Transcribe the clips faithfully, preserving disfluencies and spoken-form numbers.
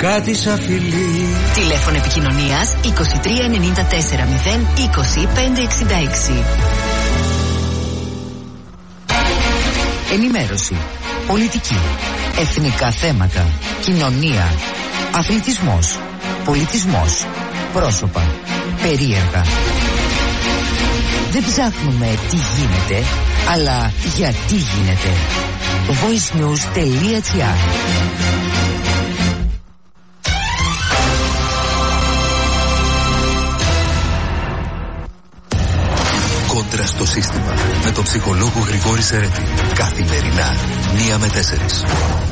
κάτι σαν φιλί. Τηλέφωνο επικοινωνίας είκοσι τρία ενενήντα τέσσερα μηδέν είκοσι πέντε εξήντα έξι. Ενημέρωση, πολιτική, εθνικά θέματα, κοινωνία, αθλητισμός, πολιτισμός, πρόσωπα, περίεργα. Δεν ψάχνουμε τι γίνεται, αλλά γιατί γίνεται. voicenews.gr. Κόντρα στο σύστημα με τον ψυχολόγο Γρηγόρη Σερέτη. Καθημερινά, μία με τέσσερις.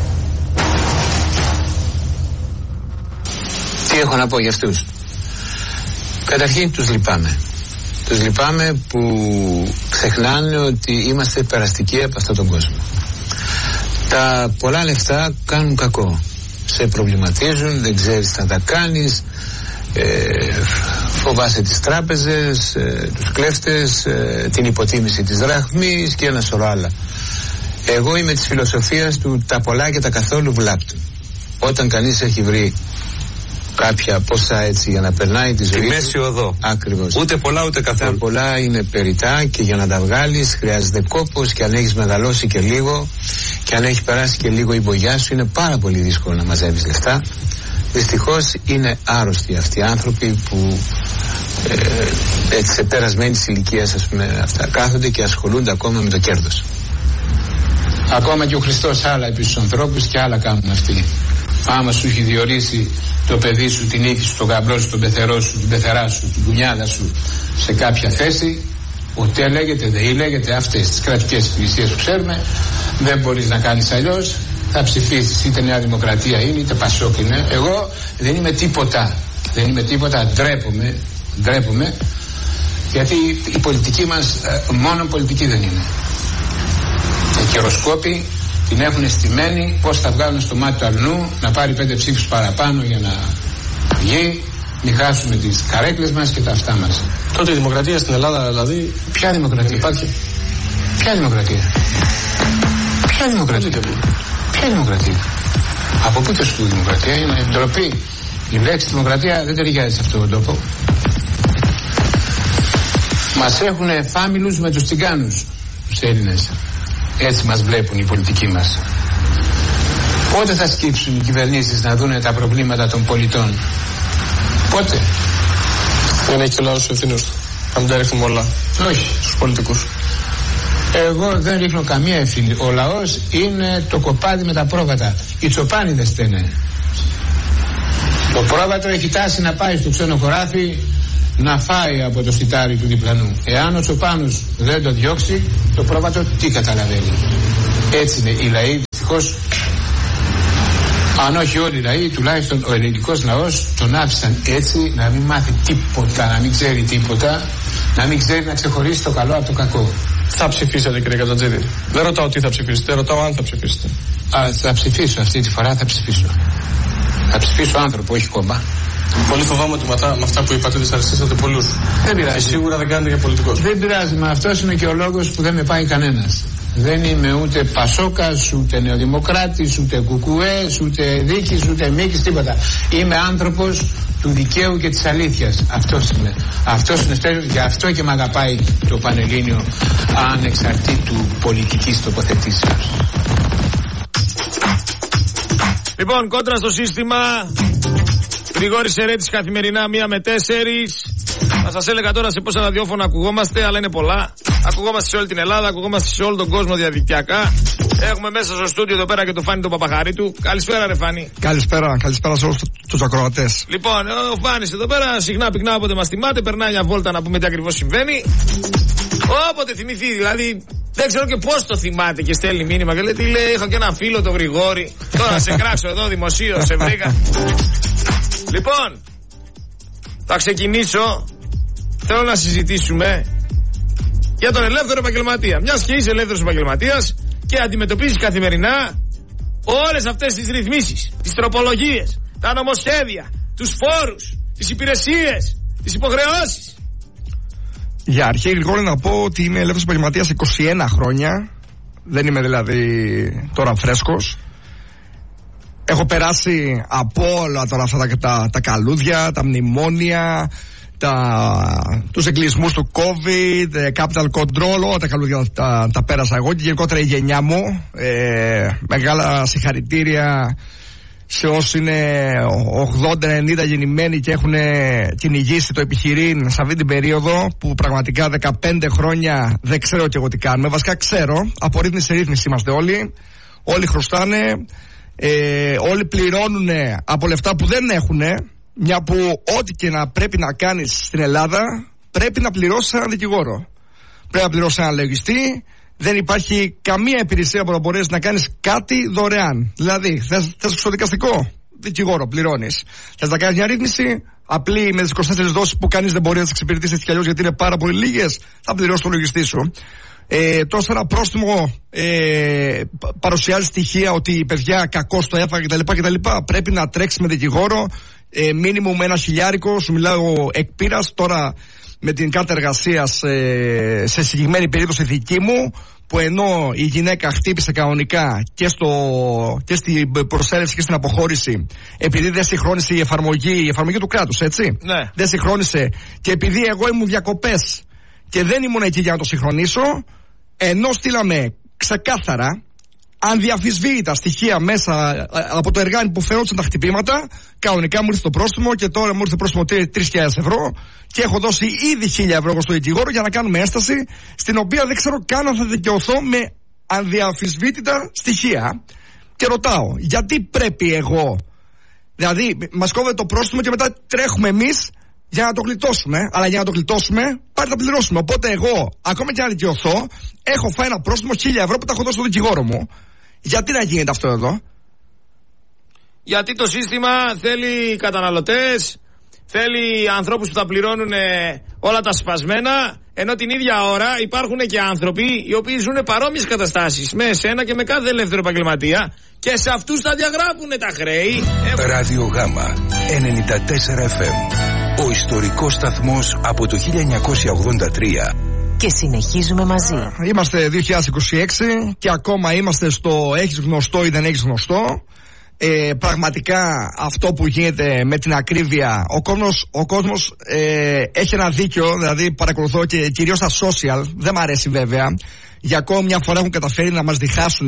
Τι έχω να πω για αυτούς? Καταρχήν τους λυπάμαι. Τους λυπάμαι που ξεχνάνε ότι είμαστε περαστικοί από αυτόν τον κόσμο. Τα πολλά λεφτά κάνουν κακό. Σε προβληματίζουν, δεν ξέρεις τι θα τα κάνεις, ε, φοβάσαι τις τράπεζες, ε, τους κλέφτες, ε, την υποτίμηση της δραχμής και ένα σωρό άλλα. Εγώ είμαι της φιλοσοφίας του τα πολλά και τα καθόλου βλάπτουν. Όταν κανείς έχει βρει κάποια ποσά έτσι για να περνάει τη ζωή. Τη μέση οδό. Ακριβώς. Ούτε πολλά ούτε καθόλου. Τα πολλά είναι περιτά και για να τα βγάλεις χρειάζεται κόπος, και αν έχεις μεγαλώσει και λίγο και αν έχει περάσει και λίγο η μπογιά σου είναι πάρα πολύ δύσκολο να μαζεύεις λεφτά. Δυστυχώς είναι άρρωστοι αυτοί οι άνθρωποι που ε, έτσι σε περασμένης ηλικίας, ας πούμε, αυτά κάθονται και ασχολούνται ακόμα με το κέρδος. Ακόμα και ο Χριστός άλλα επί στους ανθρώπους και άλλα κάνουν αυτοί. Άμα σου έχει διορίσει το παιδί σου, την νύφη σου, τον γαμπρό σου, τον πεθερό σου, την πεθερά σου, την κουνιάδα σου σε κάποια θέση, ούτε λέγεται, δεν λέγεται, αυτές τις κρατικές υπηρεσίες που ξέρουμε, δεν μπορείς να κάνεις αλλιώς, θα ψηφίσεις, είτε Νέα Δημοκρατία είναι, είτε Πασόκ είναι. Εγώ δεν είμαι τίποτα, δεν είμαι τίποτα, ντρέπομαι, ντρέπομαι, γιατί η πολιτική μας μόνο πολιτική δεν είναι. Οι καιροσκόποι την έχουν στημένη πώς θα βγάλουν στο μάτι του αλλού, να πάρει πέντε ψήφους παραπάνω για να βγει, μην χάσουμε τις καρέκλες μας και τα αυτά μας. Τότε η δημοκρατία στην Ελλάδα, δηλαδή. Ποια δημοκρατία υπάρχει? Ποια δημοκρατία? Ποια δημοκρατία? Ποια δημοκρατία? Από πού και σου δημοκρατία? Είναι ντροπή. Η λέξη δημοκρατία δεν ταιριάζει σε αυτόν τον τόπο. Μας έχουν φάμιλους με τους τσιγκάνους, τους Έλληνες. Έτσι μας βλέπουν οι πολιτικοί μας. Πότε θα σκύψουν οι κυβερνήσεις να δούνε τα προβλήματα των πολιτών? Πότε? Δεν έχει ο λαός ευθύνος του. Να μην τα ρίχνουμε όλα. Όχι. Στους πολιτικούς. Εγώ δεν ρίχνω καμία ευθύνη. Ο λαός είναι το κοπάδι με τα πρόβατα. Οι τσοπάνιδες στενε. Το πρόβατο έχει τάση να πάει στο ξένο χωράφι να φάει από το σιτάρι του διπλανού. Εάν ο τσοπάνος δεν το διώξει, το πρόβατο τι καταλαβαίνει? Έτσι είναι οι λαοί, δυστυχώς. Αν όχι όλοι οι λαοί, τουλάχιστον ο ελληνικός λαός τον άφησαν έτσι, να μην μάθει τίποτα, να μην ξέρει τίποτα, να μην ξέρει να ξεχωρίσει το καλό από το κακό. Θα ψηφίσετε, κύριε Καζατζίδη? Δεν ρωτάω τι θα ψηφίσετε, ρωτάω αν θα ψηφίσετε. Α, θα ψηφίσω, αυτή τη φορά θα ψηφίσω. Θα ψηφίσω άνθρωπο, όχι κόμμα. Πολύ φοβάμαι ότι με αυτά που είπατε δυσαρεστήσατε πολλούς. Δεν πειράζει. Και σίγουρα δεν κάνετε για πολιτικός. Δεν πειράζει, μα αυτός είναι και ο λόγος που δεν με πάει κανένας. Δεν είμαι ούτε Πασόκας, ούτε Νεοδημοκράτης, ούτε Κουκουές, ούτε Δίκης, ούτε Μίκης, τίποτα. Είμαι άνθρωπος του δικαίου και της αλήθειας. Αυτός είμαι. Αυτός είναι στέλιος, γι' αυτό και με αγαπάει το Πανελλήνιο ανεξαρτήτου πολιτικής τοποθετήσεως. Λοιπόν, κόντρα στο σύστημα. Γρηγόρης Σερέτης, καθημερινά μία με τέσσερις. Θα σας έλεγα τώρα σε πόσα ραδιόφωνα ακουγόμαστε, αλλά είναι πολλά. Ακουγόμαστε σε όλη την Ελλάδα, ακουγόμαστε σε όλο τον κόσμο διαδικτυακά. Έχουμε μέσα στο στούντιο εδώ πέρα και το Φάνη τον Παπαχαρίτου. Καλησπέρα, ρε Φάνη. Καλησπέρα, καλησπέρα σε όλους τους ακροατές. Λοιπόν, ο Φάνης εδώ πέρα συχνά πυκνά όποτε μας θυμάται, περνάει μια βόλτα να πούμε τι ακριβώς συμβαίνει. Όποτε θυμηθεί, δηλαδή. Δεν ξέρω και πώς το θυμάται και στέλνει μήνυμα και λέει τι λέει, είχα και ένα φίλο το Γρηγόρη. Τώρα σε κράξω εδώ δημοσίως, σε βρήκα. Λοιπόν, θα ξεκινήσω. Θέλω να συζητήσουμε για τον ελεύθερο επαγγελματία. Μιας και είσαι ελεύθερος επαγγελματίας και αντιμετωπίζεις καθημερινά όλες αυτές τις ρυθμίσεις, τις τροπολογίες, τα νομοσχέδια, τους φόρους, τις υπηρεσίες, τις υποχρεώσεις. Για αρχή, Γρηγόρη, να πω ότι είμαι ελεύθερος επαγγελματίας είκοσι ένα χρόνια. Δεν είμαι δηλαδή τώρα φρέσκος. έχω περάσει από όλα τώρα αυτά τα, τα, τα καλούδια, τα μνημόνια, τα, τους εγκλεισμούς του COVID, capital control, όλα τα καλούδια τα, τα πέρασα εγώ και γενικότερα η γενιά μου. Ε, μεγάλα συγχαρητήρια σε όσοι είναι ογδόντα ενενήντα γεννημένοι και έχουν κυνηγήσει το επιχειρήν σε αυτή την περίοδο που πραγματικά δεκαπέντε χρόνια δεν ξέρω και εγώ τι κάνουμε. Βασικά ξέρω, από ρύθμιση σε ρύθμιση είμαστε όλοι. Όλοι χρωστάνε, ε, όλοι πληρώνουν από λεφτά που δεν έχουν, μια που ό,τι και να πρέπει να κάνεις στην Ελλάδα πρέπει να πληρώσεις έναν δικηγόρο. Πρέπει να πληρώσεις έναν λογιστή. Δεν υπάρχει καμία υπηρεσία που να μπορέσει να κάνεις κάτι δωρεάν. Δηλαδή, θες, θες στο δικαστικό, δικηγόρο, πληρώνεις. Θες να κάνεις μια ρύθμιση, απλή με τις είκοσι τέσσερις δόσεις που κανείς δεν μπορεί να τις εξυπηρετήσει έτσι κι αλλιώς γιατί είναι πάρα πολύ λίγες, θα πληρώσεις τον λογιστή σου. Ε, τόσο ένα πρόστιμο ε, παρουσιάζει στοιχεία ότι παιδιά κακώς το έφαγε κτλ, κτλ. Πρέπει να τρέξει με δικηγόρο, ε, μίνιμουμ ένα χιλιάρικο. Σου μιλάω εκ πείρας τώρα με την κάρτα εργασίας ε, σε συγκεκριμένη περίπτωση δική μου, που ενώ η γυναίκα χτύπησε κανονικά και, στο, και στην προσέλευση και στην αποχώρηση, επειδή δεν συγχρόνισε η εφαρμογή, η εφαρμογή του κράτους, έτσι. Ναι. Δεν συγχρόνισε, και επειδή εγώ ήμουν διακοπές και δεν ήμουν εκεί για να το συγχρονίσω, ενώ στείλαμε ξεκάθαρα ανδιαφυσβήτητα στοιχεία μέσα από το εργάνι που φαινόντουσαν τα χτυπήματα, κανονικά μου ήρθε το πρόστιμο και τώρα μου ήρθε το πρόστιμο τρεις χιλιάδες ευρώ και έχω δώσει ήδη χίλια ευρώ στο δικηγόρο για να κάνουμε έσταση, στην οποία δεν ξέρω καν αν θα δικαιωθώ με ανδιαφυσβήτητα στοιχεία. Και ρωτάω, γιατί πρέπει εγώ, δηλαδή μας κόβεται το πρόστιμο και μετά τρέχουμε εμείς για να το γλιτώσουμε, αλλά για να το γλιτώσουμε πάρει να πληρώσουμε. Οπότε εγώ, ακόμα και να δικαιωθώ, έχω φάει ένα πρόστιμο χίλια ευρώ που τα έχω δώσει στο δικηγόρο μου. Γιατί να γίνεται αυτό εδώ? Γιατί το σύστημα θέλει καταναλωτές, θέλει ανθρώπους που θα πληρώνουν όλα τα σπασμένα, ενώ την ίδια ώρα υπάρχουν και άνθρωποι οι οποίοι ζουν παρόμοιες καταστάσεις με εσένα και με κάθε ελεύθερο επαγγελματία, και σε αυτούς θα διαγράφουν τα χρέη. Ράδιο Γάμα ενενήντα τέσσερα εφ εμ, ο ιστορικός σταθμός από το χίλια εννιακόσια ογδόντα τρία. Και συνεχίζουμε μαζί. Είμαστε δύο χιλιάδες είκοσι έξι και ακόμα είμαστε στο έχεις γνωστό ή δεν έχεις γνωστό. Ε, πραγματικά αυτό που γίνεται με την ακρίβεια, ο κόσμος, ο κόσμος ε, έχει ένα δίκιο. Δηλαδή παρακολουθώ και κυρίως στα social, δεν μ' αρέσει βέβαια, για ακόμη μια φορά έχουν καταφέρει να μας διχάσουν.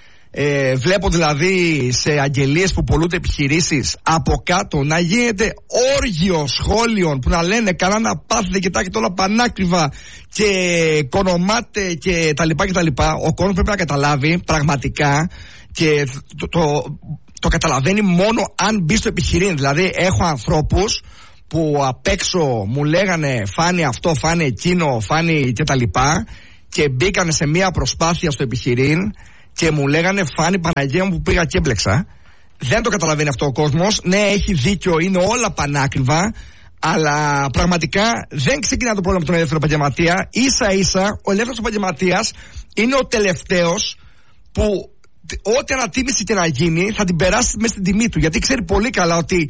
Ε, βλέπω δηλαδή σε αγγελίες που πωλούνται επιχειρήσεις από κάτω να γίνεται όργιο σχόλιων που να λένε καλά να πάθετε, κοιτάξτε όλα πανάκριβα και κονομάτε και τα λοιπά και τα λοιπά. Ο κόσμος πρέπει να καταλάβει πραγματικά, και το, το, το καταλαβαίνει μόνο αν μπει στο επιχειρήν. Δηλαδή έχω ανθρώπους που απ' έξω μου λέγανε φάνη αυτό, φάνη εκείνο, φάνη και τα λοιπά, και μπήκανε σε μια προσπάθεια στο επιχειρήν και μου λέγανε φάνη Παναγία μου που πήγα και έμπλεξα. Δεν το καταλαβαίνει αυτό ο κόσμος. Ναι, έχει δίκιο, είναι όλα πανάκριβα, αλλά πραγματικά δεν ξεκινά το πρόβλημα με τον ελεύθερο επαγγελματία. Ίσα ίσα ο ελεύθερος επαγγελματίας είναι ο τελευταίος που ό,τι ανατίμηση και να γίνει θα την περάσει μέσα στην τιμή του, γιατί ξέρει πολύ καλά ότι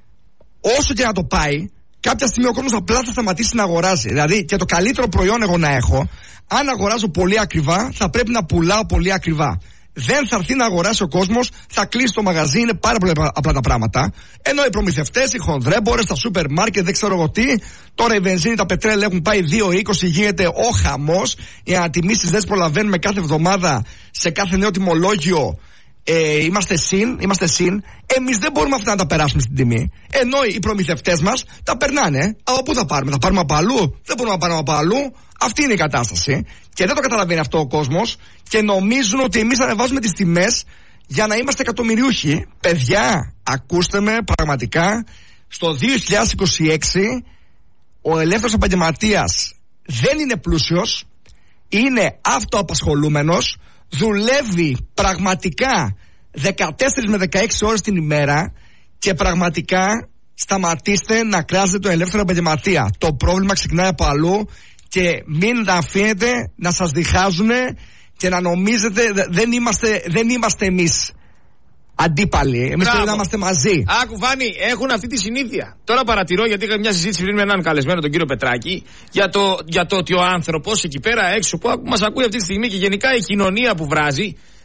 όσο και να το πάει, κάποια στιγμή ο κόσμος απλά θα σταματήσει να αγοράζει. Δηλαδή και το καλύτερο προϊόν εγώ να έχω, αν αγοράζω πολύ ακριβά, θα πρέπει να πουλάω πολύ ακριβά. Δεν θα έρθει να αγοράσει ο κόσμος, θα κλείσει το μαγαζί, είναι πάρα πολύ απλά τα πράγματα. Ενώ οι προμηθευτές, οι χονδρέμπορες, τα σούπερ μάρκετ, δεν ξέρω εγώ τι, τώρα η βενζίνη, τα πετρέλαια έχουν πάει δύο είκοσι, γίνεται ο χαμός. Οι ανατιμήσεις δεν τις προλαβαίνουμε κάθε εβδομάδα, σε κάθε νέο τιμολόγιο. Ε, είμαστε συν, είμαστε συν. Εμείς δεν μπορούμε αυτά να τα περάσουμε στην τιμή. Ενώ οι προμηθευτές μας τα περνάνε. Από πού θα πάρουμε, θα πάρουμε από αλλού? Δεν μπορούμε να πάρουμε από αλλού. Αυτή είναι η κατάσταση. Και δεν το καταλαβαίνει αυτό ο κόσμος. Και νομίζουν ότι εμείς ανεβάζουμε τις τιμές για να είμαστε εκατομμυριούχοι. Παιδιά, ακούστε με πραγματικά. Στο δύο χιλιάδες είκοσι έξι ο ελεύθερος επαγγελματίας δεν είναι πλούσιος. Είναι αυτοαπασχολούμενος. Δουλεύει πραγματικά δεκατέσσερις με δεκαέξι ώρες την ημέρα, και πραγματικά σταματήστε να κράζετε τον ελεύθερο επαγγελματία. Το πρόβλημα ξεκινάει από αλλού και μην τα αφήνετε να σας διχάζουν και να νομίζετε δεν είμαστε, δεν είμαστε εμείς αντίπαλοι. Εμείς πρέπει να είμαστε μαζί. Άκου Φάνη, έχουν αυτή τη συνήθεια. Τώρα παρατηρώ, γιατί είχα μια συζήτηση πριν με έναν καλεσμένο, τον κύριο Πετράκη, για το, για το ότι ο άνθρωπος εκεί πέρα έξω που μας ακούει αυτή τη στιγμή και γενικά η κοινωνία που βράζει,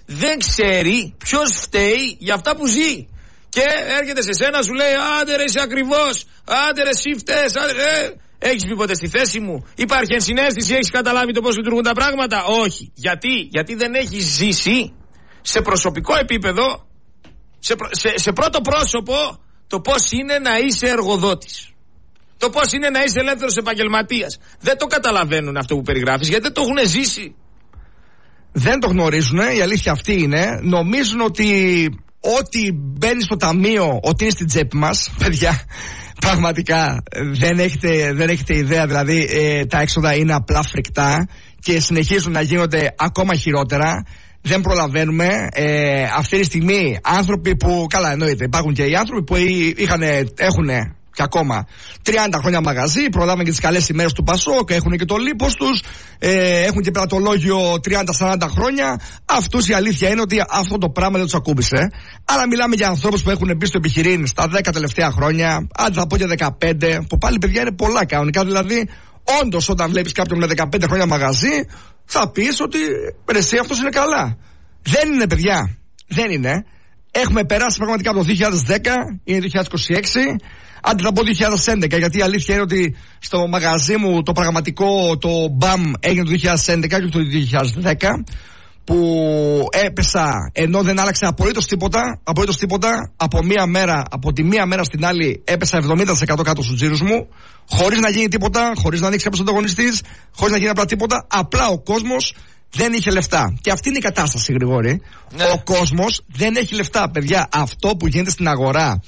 δεν ξέρει ποιος φταίει για αυτά που ζει. Και έρχεται σε σένα, σου λέει άντε ρε είσαι ακριβώς, άντε ρε εσύ φταίς, άντε ρε. Έχεις πει ποτέ στη θέση μου? Υπάρχει ενσυναίσθηση, έχεις καταλάβει το πώς λειτουργούν τα πράγματα? Όχι. Γιατί? Γιατί δεν έχεις ζήσει σε προσωπικό επίπεδο, σε, σε, σε πρώτο πρόσωπο, το πώς είναι να είσαι εργοδότης. Το πώς είναι να είσαι ελεύθερος επαγγελματίας. Δεν το καταλαβαίνουν αυτό που περιγράφεις, γιατί δεν το έχουν ζήσει. Δεν το γνωρίζουν, η αλήθεια αυτή είναι. Νομίζουν ότι ό,τι μπαίνει στο ταμείο, ότι είναι στην τσέπη μας. Παιδιά, πραγματικά δεν έχετε, δεν έχετε ιδέα. Δηλαδή ε, τα έξοδα είναι απλά φρικτά και συνεχίζουν να γίνονται ακόμα χειρότερα. Δεν προλαβαίνουμε. Ε, αυτή τη στιγμή άνθρωποι που, καλά εννοείται, υπάρχουν και οι άνθρωποι που είχαν, έχουν και ακόμα τριάντα χρόνια μαγαζί, προλάβαν και τις καλές ημέρες του Πασόκ, έχουν και το λίπος τους, ε, έχουν και πελατολόγιο τριάντα σαράντα χρόνια. Αυτούς η αλήθεια είναι ότι αυτό το πράγμα δεν τους ακούμπησε. Αλλά μιλάμε για ανθρώπους που έχουν μπει στο επιχειρήν στα δέκα τελευταία χρόνια, αν θα πω και δεκαπέντε, που πάλι παιδιά είναι πολλά κανονικά. Δηλαδή, όντως όταν βλέπεις κάποιον με δεκαπέντε χρόνια μαγαζί, θα πεις ότι ρε εσύ αυτός είναι καλά. Δεν είναι, παιδιά. Δεν είναι. Έχουμε περάσει πραγματικά από το δύο χιλιάδες δέκα, είναι δύο χιλιάδες είκοσι έξι. Άντε θα πω δύο χιλιάδες έντεκα, γιατί η αλήθεια είναι ότι στο μαγαζί μου το πραγματικό, το μπαμ, έγινε το δύο χιλιάδες έντεκα και το δύο χιλιάδες δέκα, που έπεσα ενώ δεν άλλαξε απολύτως τίποτα, απολύτως τίποτα, από μία μέρα, από τη μία μέρα στην άλλη έπεσα εβδομήντα τοις εκατό κάτω στους τζίρους μου, χωρίς να γίνει τίποτα, χωρίς να ανοίξει κάποιος ανταγωνιστής, χωρίς να γίνει απλά τίποτα, απλά ο κόσμος δεν είχε λεφτά. Και αυτή είναι η κατάσταση, Γρηγόρη. Ναι. Ο κόσμος δεν έχει λεφτά, παιδιά. Αυτό που γίνεται στην αγορά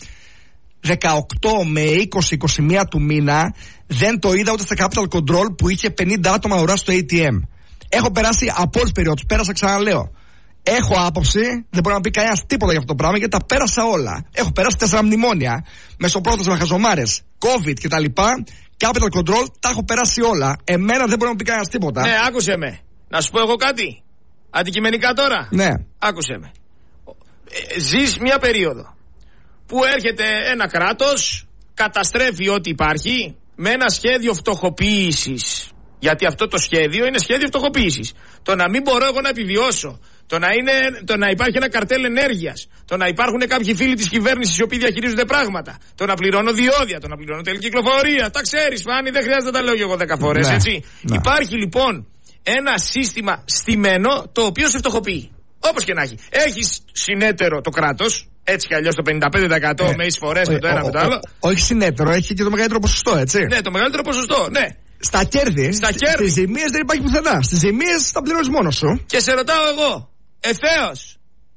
δεκαοκτώ με είκοσι είκοσι ένα του μήνα δεν το είδα ούτε στα Capital Control που είχε πενήντα άτομα ουρά στο έι τι εμ. Έχω περάσει από όλες τις περιόδους. Πέρασα, ξαναλέω. Έχω άποψη, δεν μπορεί να πει κανένα τίποτα για αυτό το πράγμα, γιατί τα πέρασα όλα. Έχω περάσει τέσσερα μνημόνια, μεσοπρόθεσμα, χαζομάρες, COVID κτλ. Capital Control, τα έχω περάσει όλα. Εμένα δεν μπορεί να πει κανένα τίποτα. Ναι, άκουσε με. Να σου πω εγώ κάτι. Αντικειμενικά τώρα. Ναι. Άκουσε με. Ε, ζεις μια περίοδο που έρχεται ένα κράτος, καταστρέφει ό,τι υπάρχει με ένα σχέδιο φτωχοποίησης. Γιατί αυτό το σχέδιο είναι σχέδιο φτωχοποίησης. Το να μην μπορώ εγώ να επιβιώσω, το να, είναι, το να υπάρχει ένα καρτέλ ενέργειας, το να υπάρχουν κάποιοι φίλοι της κυβέρνησης οι οποίοι διαχειρίζονται πράγματα, το να πληρώνω διόδια, το να πληρώνω τελική κυκλοφορία. Τα ξέρεις, Φάνη, δεν χρειάζεται να τα λέω και εγώ δέκα φορές, ναι, έτσι. Ναι. Υπάρχει λοιπόν ένα σύστημα στημένο το οποίο σε φτωχοποιεί. Όπως και να έχει. Έχεις συνέτερο το κράτος. Έτσι κι αλλιώς το πενήντα πέντε τοις εκατό ε, με εισφορές με το ένα ο, με το άλλο. Όχι συνέτερο, έχει και το μεγαλύτερο ποσοστό, έτσι. Ναι, το μεγαλύτερο ποσοστό, ναι. Στα κέρδη, Στα κέρδη. Στις ζημίες δεν υπάρχει πουθενά. Στις ζημίες τα πληρώνεις μόνος σου. Και σε ρωτάω εγώ, ευθέως,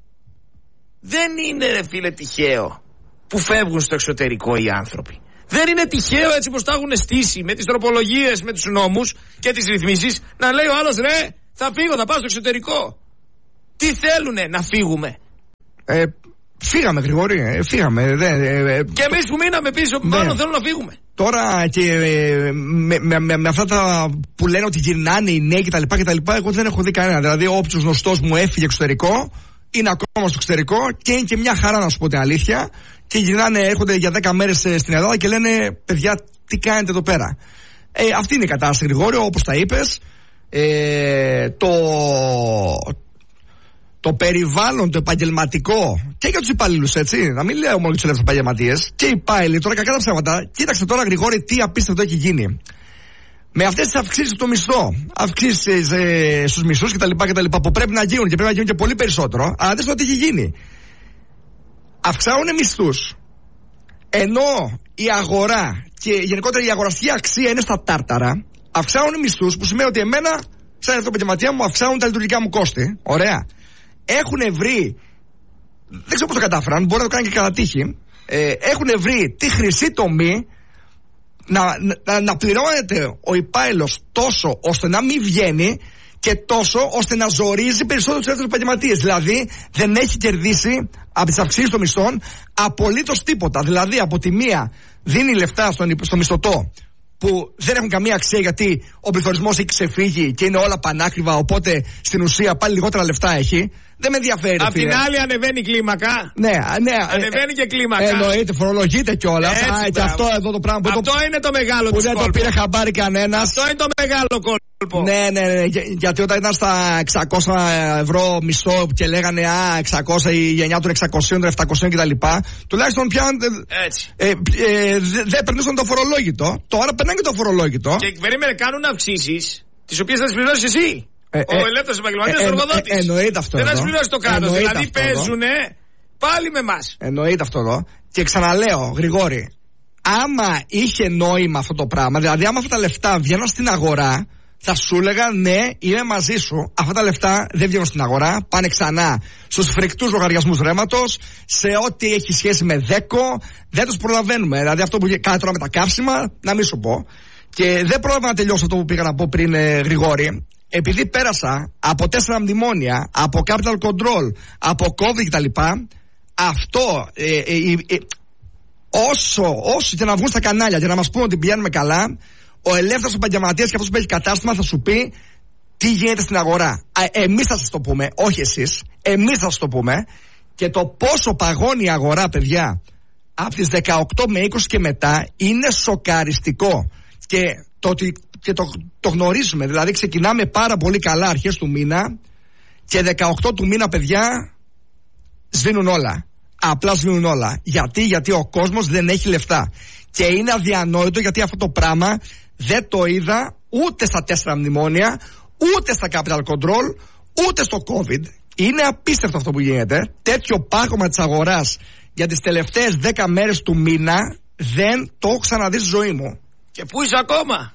δεν είναι ρε φίλε τυχαίο που φεύγουν στο εξωτερικό οι άνθρωποι? Δεν είναι τυχαίο έτσι πως τα έχουν στήσει με τις τροπολογίες, με τους νόμους και τις ρυθμίσεις, να λέει ο άλλος ρε θα φύγω, θα πάω στο εξωτερικό. Τι θέλουνε, να φύγουμε? Ε, φύγαμε, Γρηγόρη, ε, φύγαμε. Δε, ε, και εμείς που μείναμε πίσω, ναι, μάλλον θέλουν να φύγουμε. Τώρα και ε, με, με, με, με αυτά τα που λένε ότι γυρνάνε οι νέοι κτλ, κτλ, εγώ δεν έχω δει κανένα. Δηλαδή, όποιος γνωστός μου έφυγε εξωτερικό, είναι ακόμα στο εξωτερικό και είναι και μια χαρά, να σου πω την αλήθεια. Και γυρνάνε, έρχονται για δέκα μέρες στην Ελλάδα και λένε παιδιά, τι κάνετε εδώ πέρα? Ε, αυτή είναι η κατάσταση, Γρηγόρη, όπως τα είπες. Ε, το. Το περιβάλλον, το επαγγελματικό και για τους υπαλλήλους, έτσι. Να μην λέω μόνο για τους ελεύθερους επαγγελματίες. Και οι υπάλληλοι, τώρα κακά τα ψέματα. Κοίταξε τώρα, Γρηγόρη, τι απίστευτο έχει γίνει. Με αυτές τις αυξήσεις στο μισθό, αυξήσεις ε, στους μισθούς κτλ, κτλ. Που πρέπει να γίνουν και πρέπει να γίνουν και πολύ περισσότερο. Αλλά δες τι έχει γίνει. Αυξάνουν μισθούς. Ενώ η αγορά και γενικότερα η αγοραστική αξία είναι στα τάρταρα. Αυξάνουν μισθούς, που σημαίνει ότι εμένα, σαν ελεύθερο επαγγελματία μου, αυξάνουν τα λειτουργικά μου κόστη. Ωραία. Έχουν βρει, δεν ξέρω πώς το κατάφεραν, μπορεί να το κάνει και κατά τύχη, ε, έχουν βρει τη χρυσή τομή να, να, να πληρώνεται ο υπάλληλος τόσο ώστε να μην βγαίνει και τόσο ώστε να ζορίζει περισσότερο τους ελεύθερους επαγγελματίες. Δηλαδή δεν έχει κερδίσει από τις αυξήσεις των μισθών απολύτως τίποτα. Δηλαδή από τη μία δίνει λεφτά στον, στο μισθωτό που δεν έχουν καμία αξία, γιατί ο πληθωρισμός έχει ξεφύγει και είναι όλα πανάκριβα, οπότε στην ουσία πάλι λιγότερα λεφτά έχει. Δεν με ενδιαφέρει. Απ' την άλλη ανεβαίνει η κλίμακα. Ναι, ναι. Ανεβαίνει και κλίμακα. Εννοείται, φορολογείται κιόλα. Και αυτό εδώ το πράγμα που αυτό το, είναι το μεγάλο που δεν το πήρε χαμπάρι κανένα. Αυτό είναι το μεγάλο κόλπο. Ναι, ναι, ναι. Για, γιατί όταν ήταν στα εξακόσια ευρώ μισθό και λέγανε Α, εξακόσια, η γενιά των εξακοσίων, των επτακοσίων κτλ. Τουλάχιστον πια. Έτσι. Ε, ε, δεν περνούσαν το φορολόγητο. Τώρα περνάνε και το φορολόγητο. Και περίμενε, κάνουν αυξήσεις, τις οποίες θα τις πληρώσεις εσύ. Ε, ο ε, ελεύθερος επαγγελματίας, ε, ο ε, εργοδότης. ε, εννοείται αυτό. Δεν θα τις πληρώσει το κράτος. Δηλαδή παίζουνε πάλι με εμάς. Εννοείται αυτό εδώ. Και ξαναλέω, Γρηγόρη, άμα είχε νόημα αυτό το πράγμα, δηλαδή άμα αυτά τα λεφτά βγαίναν στην αγορά, θα σου έλεγα ναι, είμαι μαζί σου. Αυτά τα λεφτά δεν βγαίνουν στην αγορά, πάνε ξανά στους φρικτούς λογαριασμούς ρέματος, σε ό,τι έχει σχέση με δέκο, δεν τους προλαβαίνουμε. Δηλαδή αυτό που κάνει τώρα με τα καύσιμα, να μην σου πω. Και δεν πρόλαβα να τελειώσω αυτό που πήγα να πω πριν, ε, Γρηγόρη. Επειδή πέρασα από τέσσερα μνημόνια, από capital control, από COVID κτλ. Αυτό, ε, ε, ε, ε, όσο, όσο και να βγουν στα κανάλια και να μας πούν ότι πηγαίνουμε καλά, ο ελεύθερος επαγγελματίας και αυτός που έχει κατάστημα θα σου πει τι γίνεται στην αγορά. Εμείς θα σας το πούμε, όχι εσείς. Εμείς θα σας το πούμε. Και το πόσο παγώνει η αγορά, παιδιά, από τις δεκαοκτώ με είκοσι και μετά είναι σοκαριστικό. Και το ότι και το, το γνωρίζουμε, δηλαδή ξεκινάμε πάρα πολύ καλά αρχές του μήνα και δεκαοκτώ του μήνα, παιδιά, σβήνουν όλα. Απλά σβήνουν όλα. Γιατί, γιατί ο κόσμος δεν έχει λεφτά. Και είναι αδιανόητο, γιατί αυτό το πράγμα δεν το είδα ούτε στα τέσσερα μνημόνια, ούτε στα capital control, ούτε στο COVID. Είναι απίστευτο αυτό που γίνεται. Τέτοιο πάγωμα της αγοράς για τις τελευταίες δέκα μέρες του μήνα δεν το έχω ξαναδεί στη ζωή μου. Και πού είσαι ακόμα?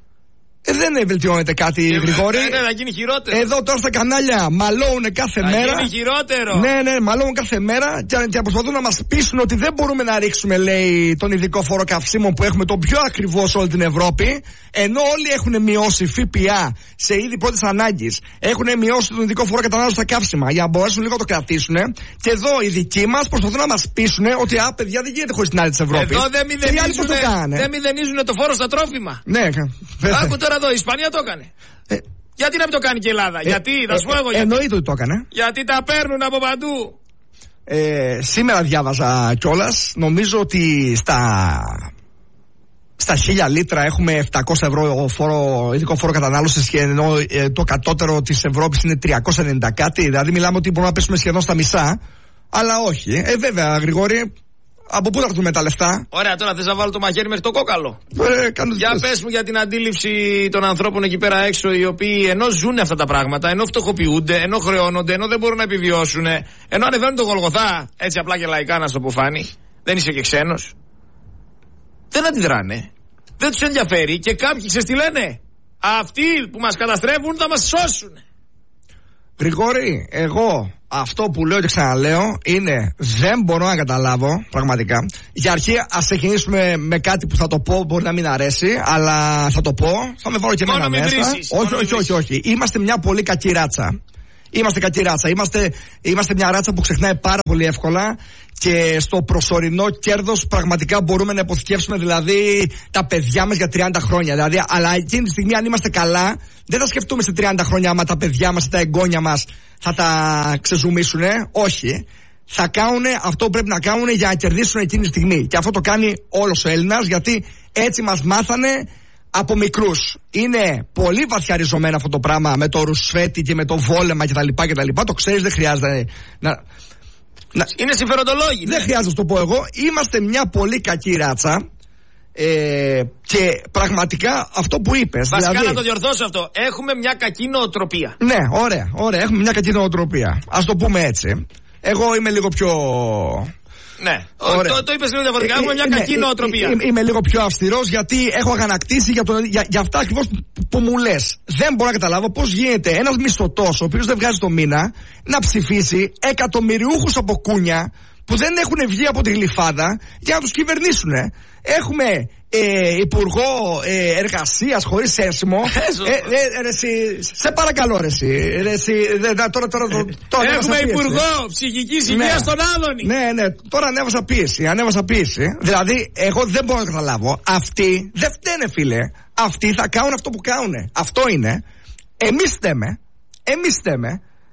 Ε, δεν βελτιώνεται κάτι, ε, Γρηγόρη. Ναι, ναι, θα γίνει χειρότερο. Εδώ τώρα στα κανάλια μαλώουνε κάθε θα μέρα. Θα γίνει χειρότερο. Ναι, ναι, μαλώουν κάθε μέρα και, και προσπαθούν να μας πείσουν ότι δεν μπορούμε να ρίξουμε, λέει, τον ειδικό φόρο καυσίμων που έχουμε τον πιο ακριβό σε όλη την Ευρώπη. Ενώ όλοι έχουν μειώσει ΦΠΑ σε είδη πρώτης ανάγκης. Έχουν μειώσει τον ειδικό φόρο κατανάλωσης στα καύσιμα για να μπορέσουν λίγο να το κρατήσουν. Και εδώ οι δικοί μας προσπαθούν να μας πείσουν ότι α, παιδιά, δεν γίνεται χωρίς την άλλη της Ευρώπης. Εδώ δεν μηδενίζουν το, το φόρο στα τρόφιμα. Ναι, άκου τώρα εδώ, η Ισπανία το έκανε. Ε, γιατί να μην το κάνει και η Ελλάδα? Ε, γιατί, θα σου πω εγώ. Ε, εννοείται ότι το έκανε. Γιατί τα παίρνουν από παντού. Ε, σήμερα διάβαζα κιόλας. Νομίζω ότι στα, στα χίλια λίτρα έχουμε επτακόσια ευρώ φόρο, ειδικό φόρο κατανάλωσης, και ενώ ε, το κατώτερο της Ευρώπης είναι τριακόσια ενενήντα κάτι. Δηλαδή μιλάμε ότι μπορούμε να πέσουμε σχεδόν στα μισά. Αλλά όχι. Ε, βέβαια, Γρηγόρη, από πού θα έρθουν τα λεφτά? Ωραία, τώρα θες να βάλω το μαχαίρι μέχρι το κόκαλο. Ε, Για πες μου για την αντίληψη των ανθρώπων εκεί πέρα έξω, οι οποίοι ενώ ζουν αυτά τα πράγματα, ενώ φτωχοποιούνται, ενώ χρεώνονται, ενώ δεν μπορούν να επιβιώσουν, ενώ ανεβαίνουν το Γολγοθά, έτσι απλά και λαϊκά να στο πω, φάνη, δεν είσαι και ξένος. Δεν αντιδράνε. Δεν τους ενδιαφέρει και κάποιοι ξέρεις τι λένε? Αυτοί που μας καταστρέφουν θα μας σώσουν. Γρηγόρη, εγώ αυτό που λέω και ξαναλέω είναι δεν μπορώ να καταλάβω πραγματικά. Για αρχή ας ξεκινήσουμε με κάτι που θα το πω, μπορεί να μην αρέσει, αλλά θα το πω, θα με βάλω και εμένα μέσα. Βρίσεις, όχι, όχι, όχι, όχι. Είμαστε μια πολύ κακή ράτσα. Είμαστε κακή ράτσα. Είμαστε, είμαστε μια ράτσα που ξεχνάει πάρα πολύ εύκολα και στο προσωρινό κέρδος πραγματικά μπορούμε να υποθηκεύσουμε δηλαδή τα παιδιά μας για τριάντα χρόνια. Δηλαδή, αλλά εκείνη τη στιγμή, αν είμαστε καλά, δεν θα σκεφτούμε σε τριάντα χρόνια άμα τα παιδιά μας ή τα εγγόνια μας θα τα ξεζουμίσουνε. Όχι. Θα κάνουν αυτό που πρέπει να κάνουν για να κερδίσουν εκείνη τη στιγμή. Και αυτό το κάνει όλος ο Έλληνας, γιατί έτσι μας μάθανε από μικρούς. Είναι πολύ βαθιά ριζωμένο αυτό το πράγμα με το ρουσφέτη και με το βόλεμα κτλ. κτλ. Το ξέρεις, δεν χρειάζεται να. να... Είναι συμφεροντολόγοι. Δεν ναι. χρειάζεται να το πω εγώ. Είμαστε μια πολύ κακή ράτσα. Ε, και πραγματικά αυτό που είπες. Βασικά δηλαδή... να το διορθώσω αυτό. Έχουμε μια κακή νοοτροπία. Ναι, ωραία, ωραία. Έχουμε μια κακή νοοτροπία. Ας το πούμε έτσι. Εγώ είμαι λίγο πιο. Ναι, το, το είπες λίγο διαφορετικά. Έχουμε μια ναι, κακή νοοτροπία. Είμαι, είμαι λίγο πιο αυστηρός, γιατί έχω αγανακτήσει για, το, για, για αυτά ακριβώς που, που μου λες. Δεν μπορώ να καταλάβω πώς γίνεται ένας μισθωτός, ο οποίος δεν βγάζει το μήνα, να ψηφίσει εκατομμυριούχους από κούνια που δεν έχουν βγει από τη γλυφάδα για να τους κυβερνήσουν. Έχουμε ε, υπουργό ε, εργασίας χωρίς ένσημο. ε, ε, ε, ρε, σε παρακαλώ, ρε, ρε, ρε, τώρα, τώρα, τώρα, έχουμε υπουργό ψυχικής υγείας στον Άδωνη. Ναι, ναι, τώρα ανέβασα πίεση, ανέβασα πίεση. Δηλαδή, εγώ δεν μπορώ να καταλάβω. Αυτοί δεν φταίνε, φίλε. Αυτοί θα κάνουν αυτό που κάνουν. Αυτό είναι. Εμείς φταίμε. Εμείς φταίμε.